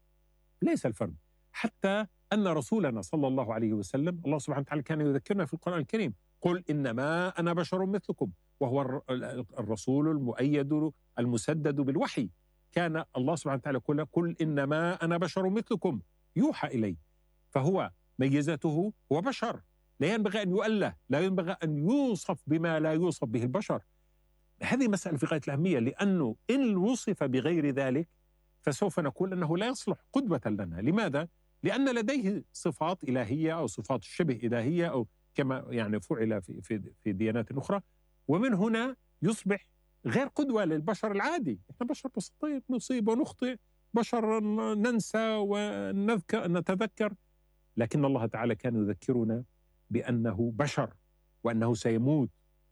ليس الفرد. حتى أن رسولنا صلى الله عليه وسلم، الله سبحانه وتعالى كان يذكرنا في القرآن الكريم: قل إنما أنا بشر مثلكم، وهو الرسول المؤيد المسدد بالوحي. كان الله سبحانه وتعالى يقول: قل إنما أنا بشر مثلكم يوحى إلي. فهو ميزته هو بشر، لا ينبغي أن يؤله، لا ينبغي أن يوصف بما لا يوصف به البشر. هذه مسألة في غاية الأهمية، لأنه إن وصف بغير ذلك فسوف نقول أنه لا يصلح قدوة لنا. لماذا؟ لأن لديه صفات إلهية أو صفات شبه إلهية، أو كما يعني فعل في في في ديانات أخرى، ومن هنا يصبح غير قدوة للبشر العادي. إحنا بشر بسيطين، نصيب ونخطئ، بشر ننسى ونذكر نتذكر، لكن الله تعالى كان يذكرنا بأنه بشر وأنه سيموت،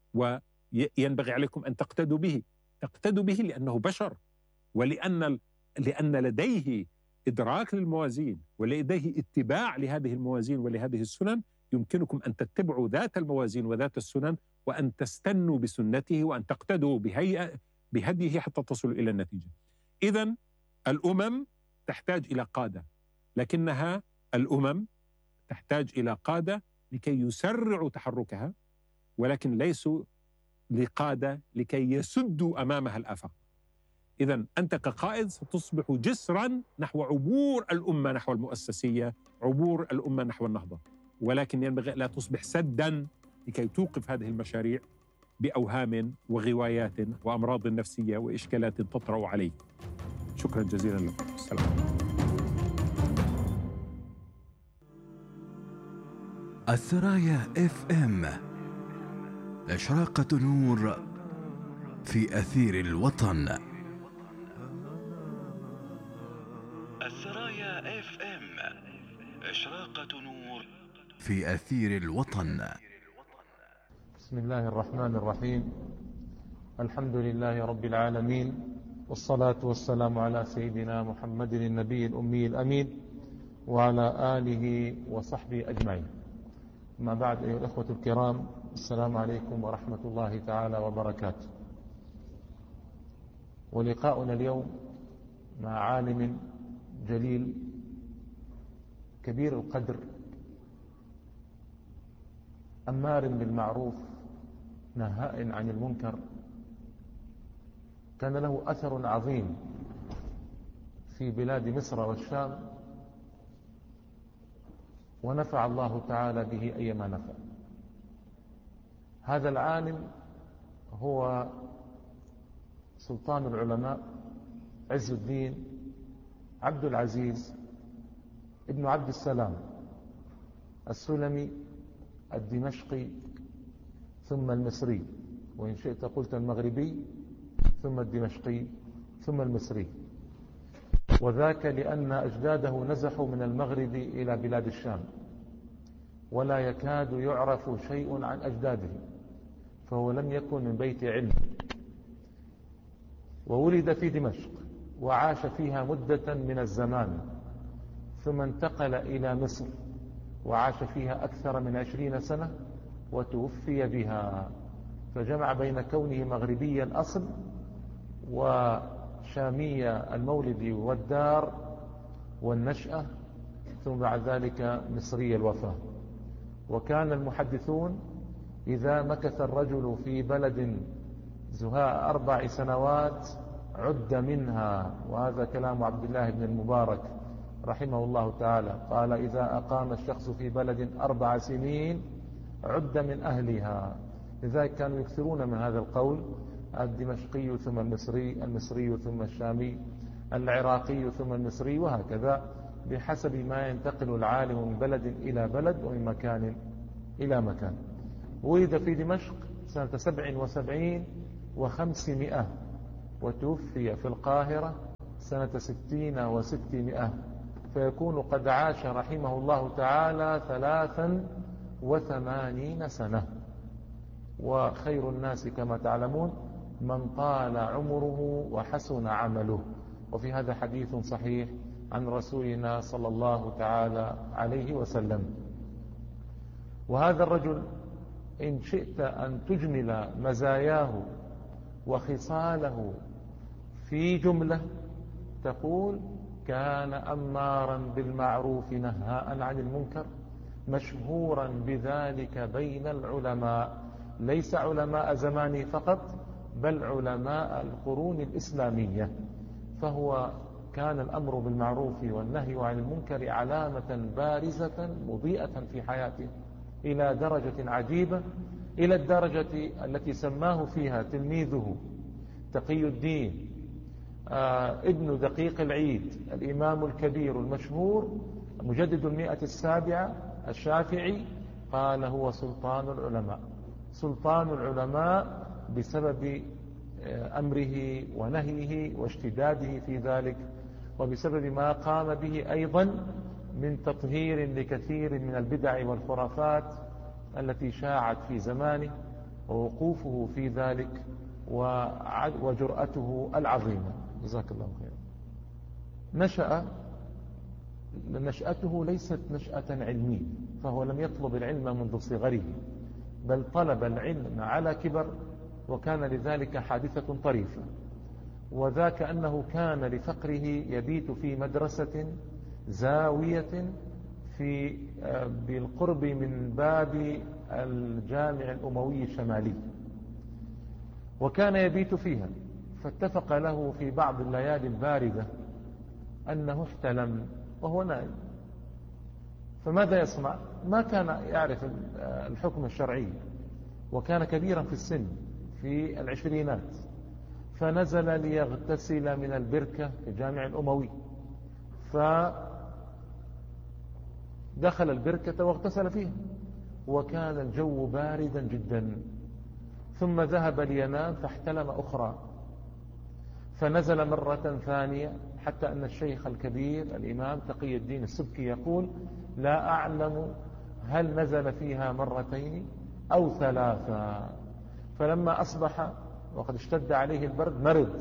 وينبغي عليكم أن تقتدوا به. تقتدوا به لأنه بشر، ولأن لأن لديه إدراك للموازين، ولديه اتباع لهذه الموازين ولهذه السنن. يمكنكم أن تتبعوا ذات الموازين وذات السنن، وأن تستنوا بسنته، وأن تقتدوا بهيئة بهديه حتى تصلوا إلى النتيجة. إذن الأمم تحتاج إلى قادة، لكنها الأمم تحتاج إلى قادة لكي يسرعوا تحركها، ولكن ليسوا لقادة لكي يسدوا أمامها الآفاق. إذن أنت كقائد ستصبح جسرا نحو عبور الأمة نحو المؤسسية، عبور الأمة نحو النهضة، ولكن ينبغي لا تصبح سدا لكي توقف هذه المشاريع بأوهام وغوايات وأمراض نفسية وإشكالات تطرأ عليك. شكرا جزيلا لكم. السلام عليكم. الثرايا اف ام، إشراقة نور في أثير الوطن. الثرايا اف ام، إشراقة نور في أثير الوطن. بسم الله الرحمن الرحيم. الحمد لله رب العالمين، والصلاة والسلام على سيدنا محمد النبي الأمي الأمين وعلى آله وصحبه أجمعين. ما بعد، أيها الأخوة الكرام، السلام عليكم ورحمة الله تعالى وبركاته. ولقاؤنا اليوم مع عالم جليل كبير القدر، أمار بالمعروف نهاء عن المنكر، كان له أثر عظيم في بلاد مصر والشام، ونفع الله تعالى به أيما نفع. هذا العالم هو سلطان العلماء عز الدين عبد العزيز ابن عبد السلام السلمي الدمشقي ثم المصري، وإن شئت قلت المغربي ثم الدمشقي ثم المصري، وذاك لأن أجداده نزحوا من المغرب إلى بلاد الشام، ولا يكاد يعرف شيء عن أجداده، فهو لم يكن من بيت علم، وولد في دمشق وعاش فيها مدة من الزمان، ثم انتقل إلى مصر وعاش فيها أكثر من عشرين سنة وتوفي بها، فجمع بين كونه مغربي الأصل وشامي المولد والدار والنشأة، ثم بعد ذلك مصري الوفاة. وكان المحدثون إذا مكث الرجل في بلد زهاء أربع سنوات عد منها، وهذا كلام عبد الله بن المبارك رحمه الله تعالى، قال: إذا أقام الشخص في بلد أربع سنين عد من أهلها. لذلك كانوا يكثرون من هذا القول: الدمشقي ثم المصري، المصري ثم الشامي، العراقي ثم المصري، وهكذا بحسب ما ينتقل العالم من بلد إلى بلد ومن مكان إلى مكان. ولد في دمشق سنة سبع وسبعين وخمسمائة، وتوفي في القاهرة سنة ستين وستمائة، فيكون قد عاش رحمه الله تعالى ثلاثا وثمانين سنة. وخير الناس كما تعلمون من طال عمره وحسن عمله، وفي هذا حديث صحيح عن رسولنا صلى الله تعالى عليه وسلم. وهذا الرجل إن شئت أن تجمل مزاياه وخصاله في جملة تقول كان أمارا بالمعروف نهاء عن المنكر، مشهورا بذلك بين العلماء، ليس علماء زمانه فقط بل علماء القرون الإسلامية. فهو كان الأمر بالمعروف والنهي عن المنكر علامة بارزة مضيئة في حياته إلى درجة عجيبة، إلى الدرجة التي سماه فيها تلميذه تقي الدين آه ابن دقيق العيد الإمام الكبير المشهور مجدد المئة السابعة الشافعي، قال هو سلطان العلماء. سلطان العلماء بسبب أمره ونهيه واشتداده في ذلك، وبسبب ما قام به أيضا من تطهير لكثير من البدع والخرافات التي شاعت في زمانه، ووقوفه في ذلك وجرأته العظيمة. جزاك الله خيرا. نشأ نشأته ليست نشأة علمية، فهو لم يطلب العلم منذ صغره، بل طلب العلم على كبر، وكان لذلك حادثة طريفة، وذاك أنه كان لفقره يبيت في مدرسة زاوية في بالقرب من باب الجامع الأموي الشمالي، وكان يبيت فيها. فاتفق له في بعض الليالي الباردة أنه احتلم وهو نائم، فماذا يصنع؟ ما كان يعرف الحكم الشرعي، وكان كبيرا في السن في العشرينات، فنزل ليغتسل من البركة في الجامع الأموي، فدخل البركة واغتسل فيها، وكان الجو باردا جدا، ثم ذهب لينام فاحتلم أخرى، فنزل مرة ثانية، حتى أن الشيخ الكبير الإمام تقي الدين السبكي يقول لا أعلم هل نزل فيها مرتين أو ثلاثة. فلما أصبح وقد اشتد عليه البرد مرض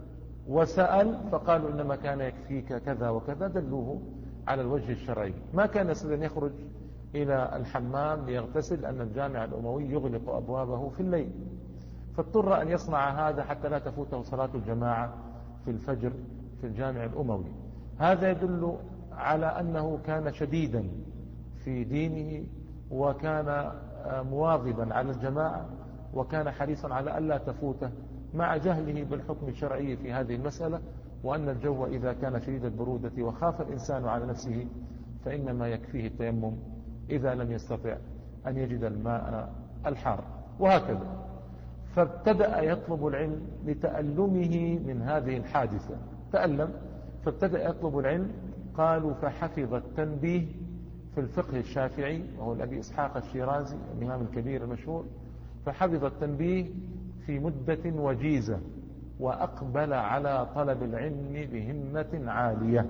وسأل، فقالوا إنما كان يكفيك كذا وكذا، دلوه على الوجه الشرعي. ما كان يستطيع أن يخرج إلى الحمام ليغتسل لأن الجامع الأموي يغلق أبوابه في الليل، فاضطر أن يصنع هذا حتى لا تفوته صلاة الجماعة في الفجر في الجامع الأموي. هذا يدل على أنه كان شديدا في دينه، وكان مواظبا على الجماعة، وكان حريصا على ألا تفوته، مع جهله بالحكم الشرعي في هذه المسألة، وأن الجو إذا كان شديد البرودة وخاف الإنسان على نفسه فإنما يكفيه التيمم إذا لم يستطع أن يجد الماء الحار، وهكذا. فابتدأ يطلب العلم لتألمه من هذه الحادثة، تألم فابتدأ يطلب العلم. قالوا فحفظ التنبيه في الفقه الشافعي، وهو الأبي إسحاق الشيرازي الإمام الكبير المشهور، فحفظ التنبيه في مدة وجيزة، وأقبل على طلب العلم بهمة عالية،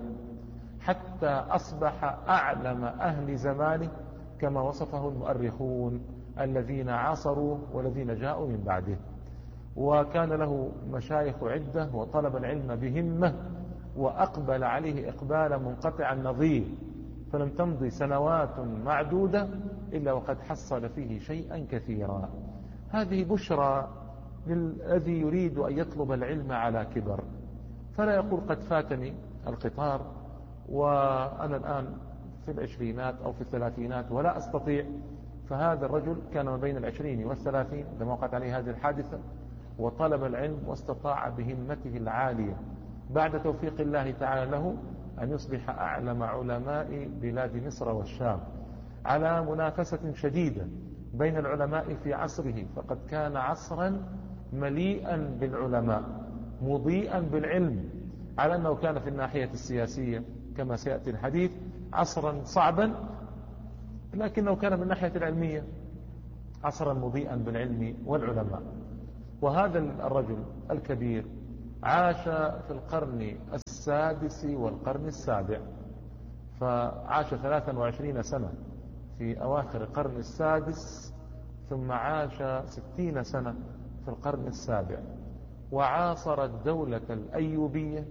حتى أصبح أعلم أهل زمانه كما وصفه المؤرخون الذين عاصروا والذين جاءوا من بعده. وكان له مشايخ عدة، وطلب العلم بهمة، وأقبل عليه إقبال منقطع النظير، فلم تمضي سنوات معدودة إلا وقد حصل فيه شيئا كثيرا. هذه بشرى للذي يريد أن يطلب العلم على كبر، فلا يقول قد فاتني القطار وأنا الآن في العشرينات أو في الثلاثينات ولا أستطيع. فهذا الرجل كان ما بين العشرين والثلاثين لما وقعت عليه هذه الحادثة، وطلب العلم واستطاع بهمته العالية بعد توفيق الله تعالى له أن يصبح أعلم علماء بلاد مصر والشام، على منافسة شديدة بين العلماء في عصره، فقد كان عصرا مليئا بالعلماء مضيئا بالعلم، على أنه كان في الناحية السياسية كما سيأتي الحديث عصرا صعبا، لكنه كان من الناحية العلمية عصرا مضيئا بالعلم والعلماء. وهذا الرجل الكبير عاش في القرن السادس والقرن السابع، فعاش ثلاثا وعشرين سنة في أواخر القرن السادس، ثم عاش ستين سنة في القرن السابع، وعاصر الدولة الأيوبية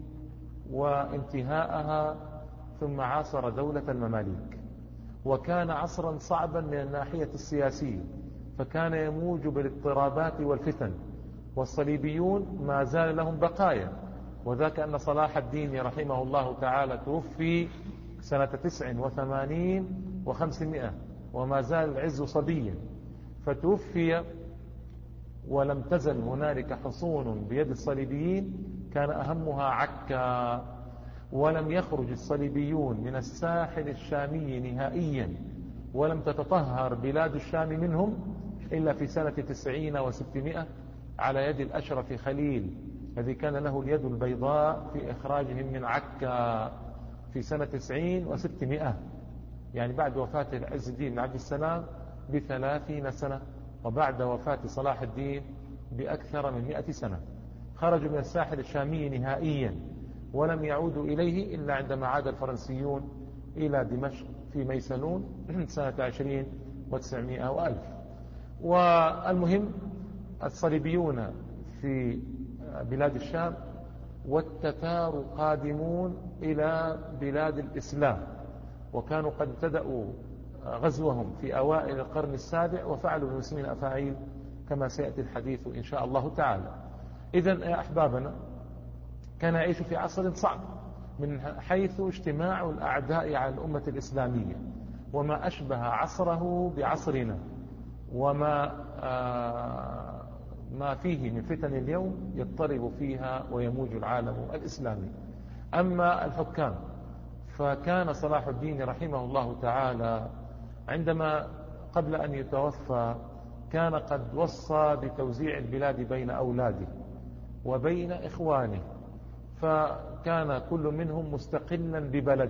وانتهاءها، ثم عاصر دولة المماليك. وكان عصرا صعبا من الناحية السياسية، فكان يموج بالاضطرابات والفتن، والصليبيون ما زال لهم بقايا، وذاك أن صلاح الدين رحمه الله تعالى توفي سنة تسع وثمانين وخمسمائة، وما زال العز صبيا، فتوفي ولم تزل هنالك حصون بيد الصليبيين كان أهمها عكا، ولم يخرج الصليبيون من الساحل الشامي نهائيا، ولم تتطهر بلاد الشام منهم إلا في سنة تسعين وستمائة على يد الأشرف خليل الذي كان له اليد البيضاء في إخراجهم من عكا في سنة تسعين وستمائة، يعني بعد وفاة العز الدين بن عبد السلام بثلاثين سنة، وبعد وفاة صلاح الدين بأكثر من مئة سنة. خرجوا من الساحل الشامي نهائيا، ولم يعودوا إليه إلا عندما عاد الفرنسيون إلى دمشق في ميسنون سنة عشرين وتسعمائة وألف. والمهم الصليبيون في بلاد الشام، والتتار قادمون إلى بلاد الإسلام، وكانوا قد ابتدأوا غزوهم في أوائل القرن السابع، وفعلوا بالمسلمين أفاعيل كما سيأتي الحديث إن شاء الله تعالى. إذن يا أحبابنا، كان يعيش في عصر صعب من حيث اجتماع الأعداء على الأمة الإسلامية، وما أشبه عصره بعصرنا، وما آه ما فيه من فتن اليوم يضطرب فيها ويموج العالم الإسلامي. أما الحكام، فكان صلاح الدين رحمه الله تعالى عندما قبل أن يتوفى كان قد وصى بتوزيع البلاد بين أولاده وبين إخوانه، فكان كل منهم مستقلا ببلد،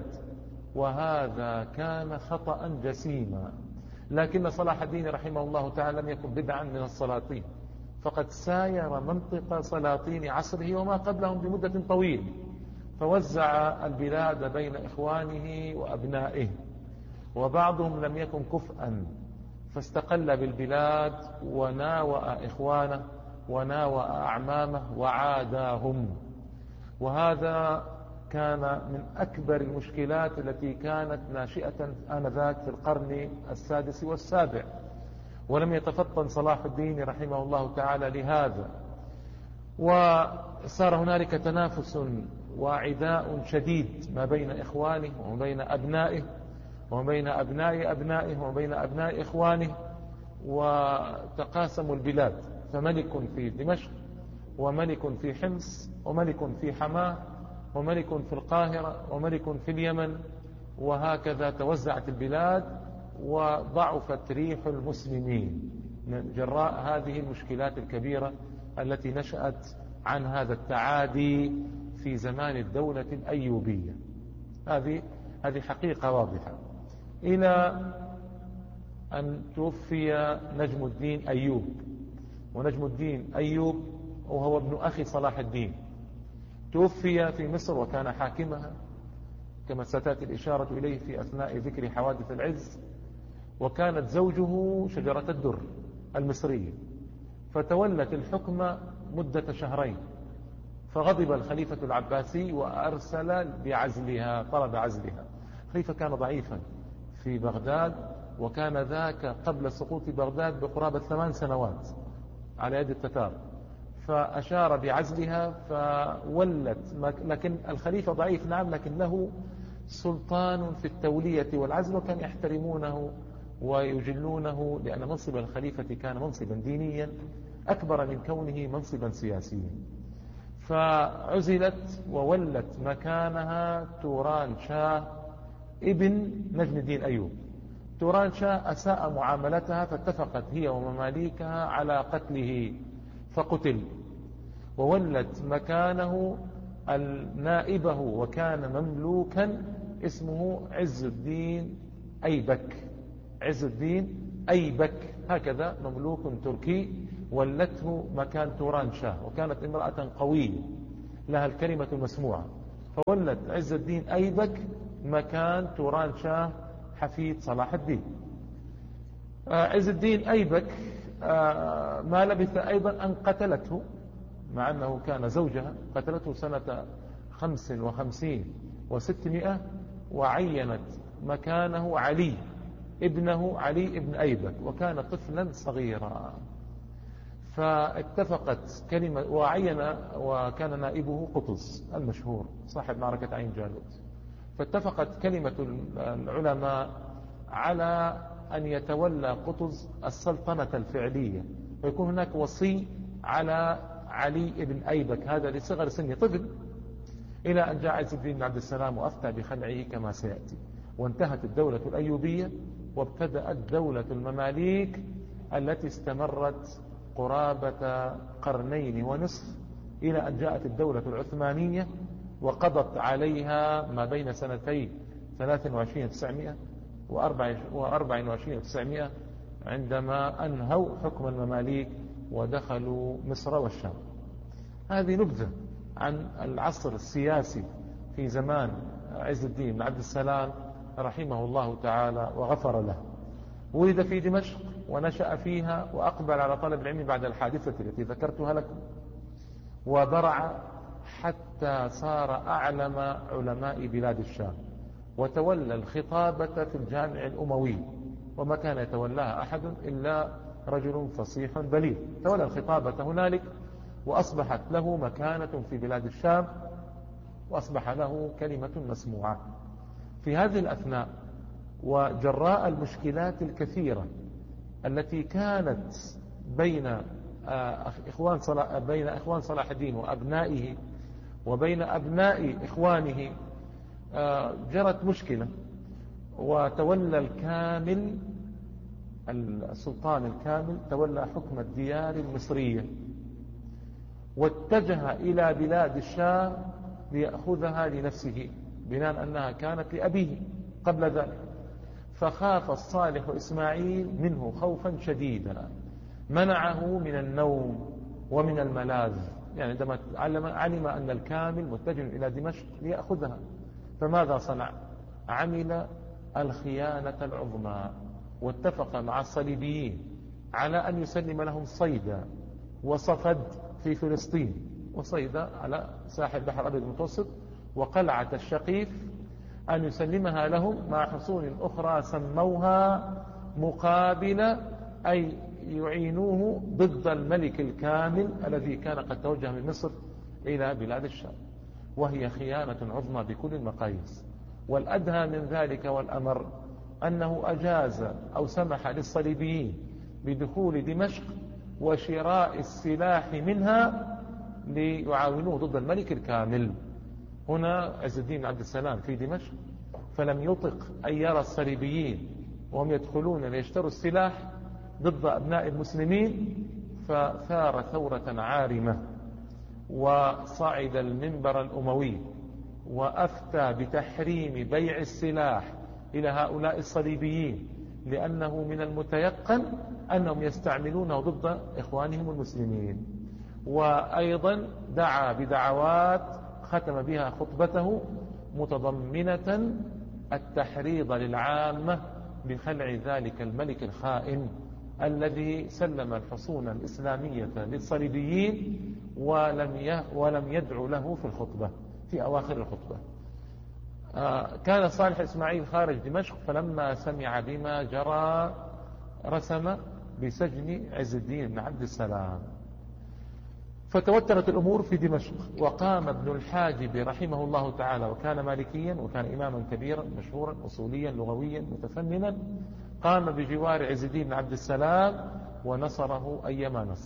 وهذا كان خطأ جسيما. لكن صلاح الدين رحمه الله تعالى لم يكن بدعا من السلاطين، فقد ساير منطق سلاطين عصره وما قبلهم بمدة طويلة، فوزع البلاد بين إخوانه وأبنائه، وبعضهم لم يكن كفءا فاستقل بالبلاد وناوأ إخوانه وناوأ أعمامه وعاداهم. وهذا كان من أكبر المشكلات التي كانت ناشئة آنذاك في القرن السادس والسابع، ولم يتفطن صلاح الدين رحمه الله تعالى لهذا، وصار هنالك تنافس وعداء شديد ما بين إخوانه وما بين أبنائه وما بين أبناء أبنائه وما بين أبناء إخوانه، وتقاسموا البلاد، فملك في دمشق وملك في حمص وملك في حماه وملك في القاهرة وملك في اليمن، وهكذا توزعت البلاد وضعفت ريح المسلمين من جراء هذه المشكلات الكبيرة التي نشأت عن هذا التعادي في زمان الدولة الأيوبية. هذه هذه حقيقة واضحة، إلى أن توفي نجم الدين أيوب. ونجم الدين أيوب وهو ابن أخي صلاح الدين، توفي في مصر وكان حاكمها كما ستأتي الإشارة إليه في أثناء ذكر حوادث العز، وكانت زوجه شجرة الدر المصرية، فتولت الحكم مدة شهرين، فغضب الخليفة العباسي وأرسل بعزلها، طلب عزلها. الخليفة كان ضعيفا في بغداد، وكان ذاك قبل سقوط بغداد بقرابة ثمان سنوات على يد التتار، فأشار بعزلها فولت. لكن الخليفة ضعيف نعم، لكن له سلطان في التولية والعزل، وكان يحترمونه ويجلونه، لأن منصب الخليفة كان منصبا دينيا أكبر من كونه منصبا سياسيا. فعزلت وولت مكانها توران شاه ابن نجم الدين أيوب. توران شاه أساء معاملتها، فاتفقت هي ومماليكها على قتله فقتل، وولت مكانه نائبه وكان مملوكا اسمه عز الدين أيبك. عز الدين أيبك هكذا مملوك تركي ولته مكان توران شاه، وكانت امرأة قوية لها الكلمة المسموعة، فولت عز الدين أيبك مكان توران شاه حفيد صلاح الدين. عز الدين أيبك ما لبث أيضا أن قتلته، مع أنه كان زوجها، قتلته سنة خمس وخمسين وستمائة، وعينت مكانه علي ابنه علي ابن أيبك، وكان طفلا صغيرا. فاتفقت كلمة وعين، وكان نائبه قطز المشهور صاحب معركة عين جالوت. فاتفقت كلمة العلماء على أن يتولى قطز السلطنة الفعلية، ويكون هناك وصي على علي ابن أيبك هذا لصغر سنه طفل، إلى أن جاء عز الدين بن عبد السلام وأفتى بخلعه كما سيأتي، وانتهت الدولة الأيوبية وابتدأت دولة المماليك التي استمرت قرابة قرنين ونصف، إلى أن جاءت الدولة العثمانية وقضت عليها ما بين سنتين ثلاث وعشرين وتسعمائة وأربع وعشرين وتسعمائة، عندما أنهوا حكم المماليك ودخلوا مصر والشام. هذه نبذة عن العصر السياسي في زمان عز الدين بن عبد السلام رحمه الله تعالى وغفر له. ولد في دمشق ونشأ فيها، وأقبل على طلب العلم بعد الحادثة التي ذكرتها لكم، وبرع حتى صار أعلم علماء بلاد الشام، وتولى الخطابة في الجامع الأموي، وما كان يتولاها أحد إلا رجل فصيح بليغ. تولى الخطابة هنالك، وأصبحت له مكانة في بلاد الشام، وأصبح له كلمة مسموعة. في هذه الأثناء وجراء المشكلات الكثيرة التي كانت بين إخوان صلاح بين إخوان صلاح الدين وأبنائه وبين أبناء إخوانه، جرت مشكلة، وتولى الكامل السلطان الكامل تولى حكم الديار المصرية، واتجه إلى بلاد الشام ليأخذها لنفسه، بناء أنها كانت لأبيه قبل ذلك. فخاف الصالح إسماعيل منه خوفا شديدا منعه من النوم ومن الملاذ، يعني عندما علم, علم أن الكامل متجه إلى دمشق ليأخذها، فماذا صنع؟ عمل الخيانة العظمى، واتفق مع الصليبيين على أن يسلم لهم صيدا وصفد في فلسطين، وصيدا على ساحل بحر الأبيض المتوسط، وقلعة الشقيف أن يسلمها لهم مع حصون أخرى سموها مقابل، أي يعينوه ضد الملك الكامل الذي كان قد توجه من مصر إلى بلاد الشام، وهي خيانة عظمى بكل المقاييس. والأدهى من ذلك والأمر أنه أجاز أو سمح للصليبيين بدخول دمشق وشراء السلاح منها ليعاونوه ضد الملك الكامل. هنا عز الدين بن عبد السلام في دمشق، فلم يطق أن يرى الصليبيين وهم يدخلون ليشتروا السلاح ضد أبناء المسلمين، فثار ثورة عارمة، وصعد المنبر الأموي وأفتى بتحريم بيع السلاح إلى هؤلاء الصليبيين، لأنه من المتيقن أنهم يستعملونه ضد إخوانهم المسلمين. وأيضا دعا بدعوات ختم بها خطبته متضمنة التحريض للعامة بخلع ذلك الملك الخائن الذي سلم الحصون الإسلامية للصليبيين ولم ولم يدعو له في الخطبة في أواخر الخطبة. كان صالح إسماعيل خارج دمشق، فلما سمع بما جرى رسم بسجن عز الدين بن عبد السلام. فتوترت الأمور في دمشق، وقام ابن الحاجب رحمه الله تعالى، وكان مالكيا وكان إماما كبيرا مشهورا أصوليا لغويا متفننا، قام بجوار عز الدين بن عبد السلام ونصره أيما نصر.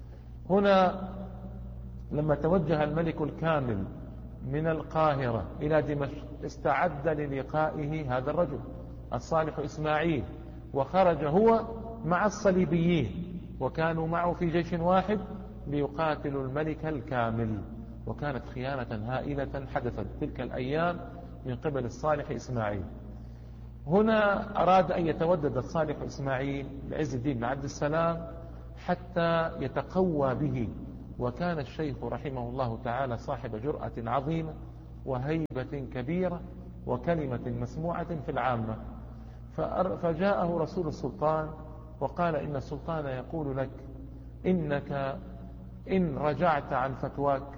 هنا لما توجه الملك الكامل من القاهرة إلى دمشق استعد للقائه هذا الرجل الصالح إسماعيل، وخرج هو مع الصليبيين، وكانوا معه في جيش واحد ليقاتلوا الملك الكامل. وكانت خيانة هائلة حدثت تلك الأيام من قبل الصالح إسماعيل. هنا أراد أن يتودد الصالح إسماعيل لعز الدين بن عبد السلام حتى يتقوى به، وكان الشيخ رحمه الله تعالى صاحب جرأة عظيمة وهيبة كبيرة وكلمة مسموعة في العامة. فجاءه رسول السلطان وقال إن السلطان يقول لك إنك إن رجعت عن فتواك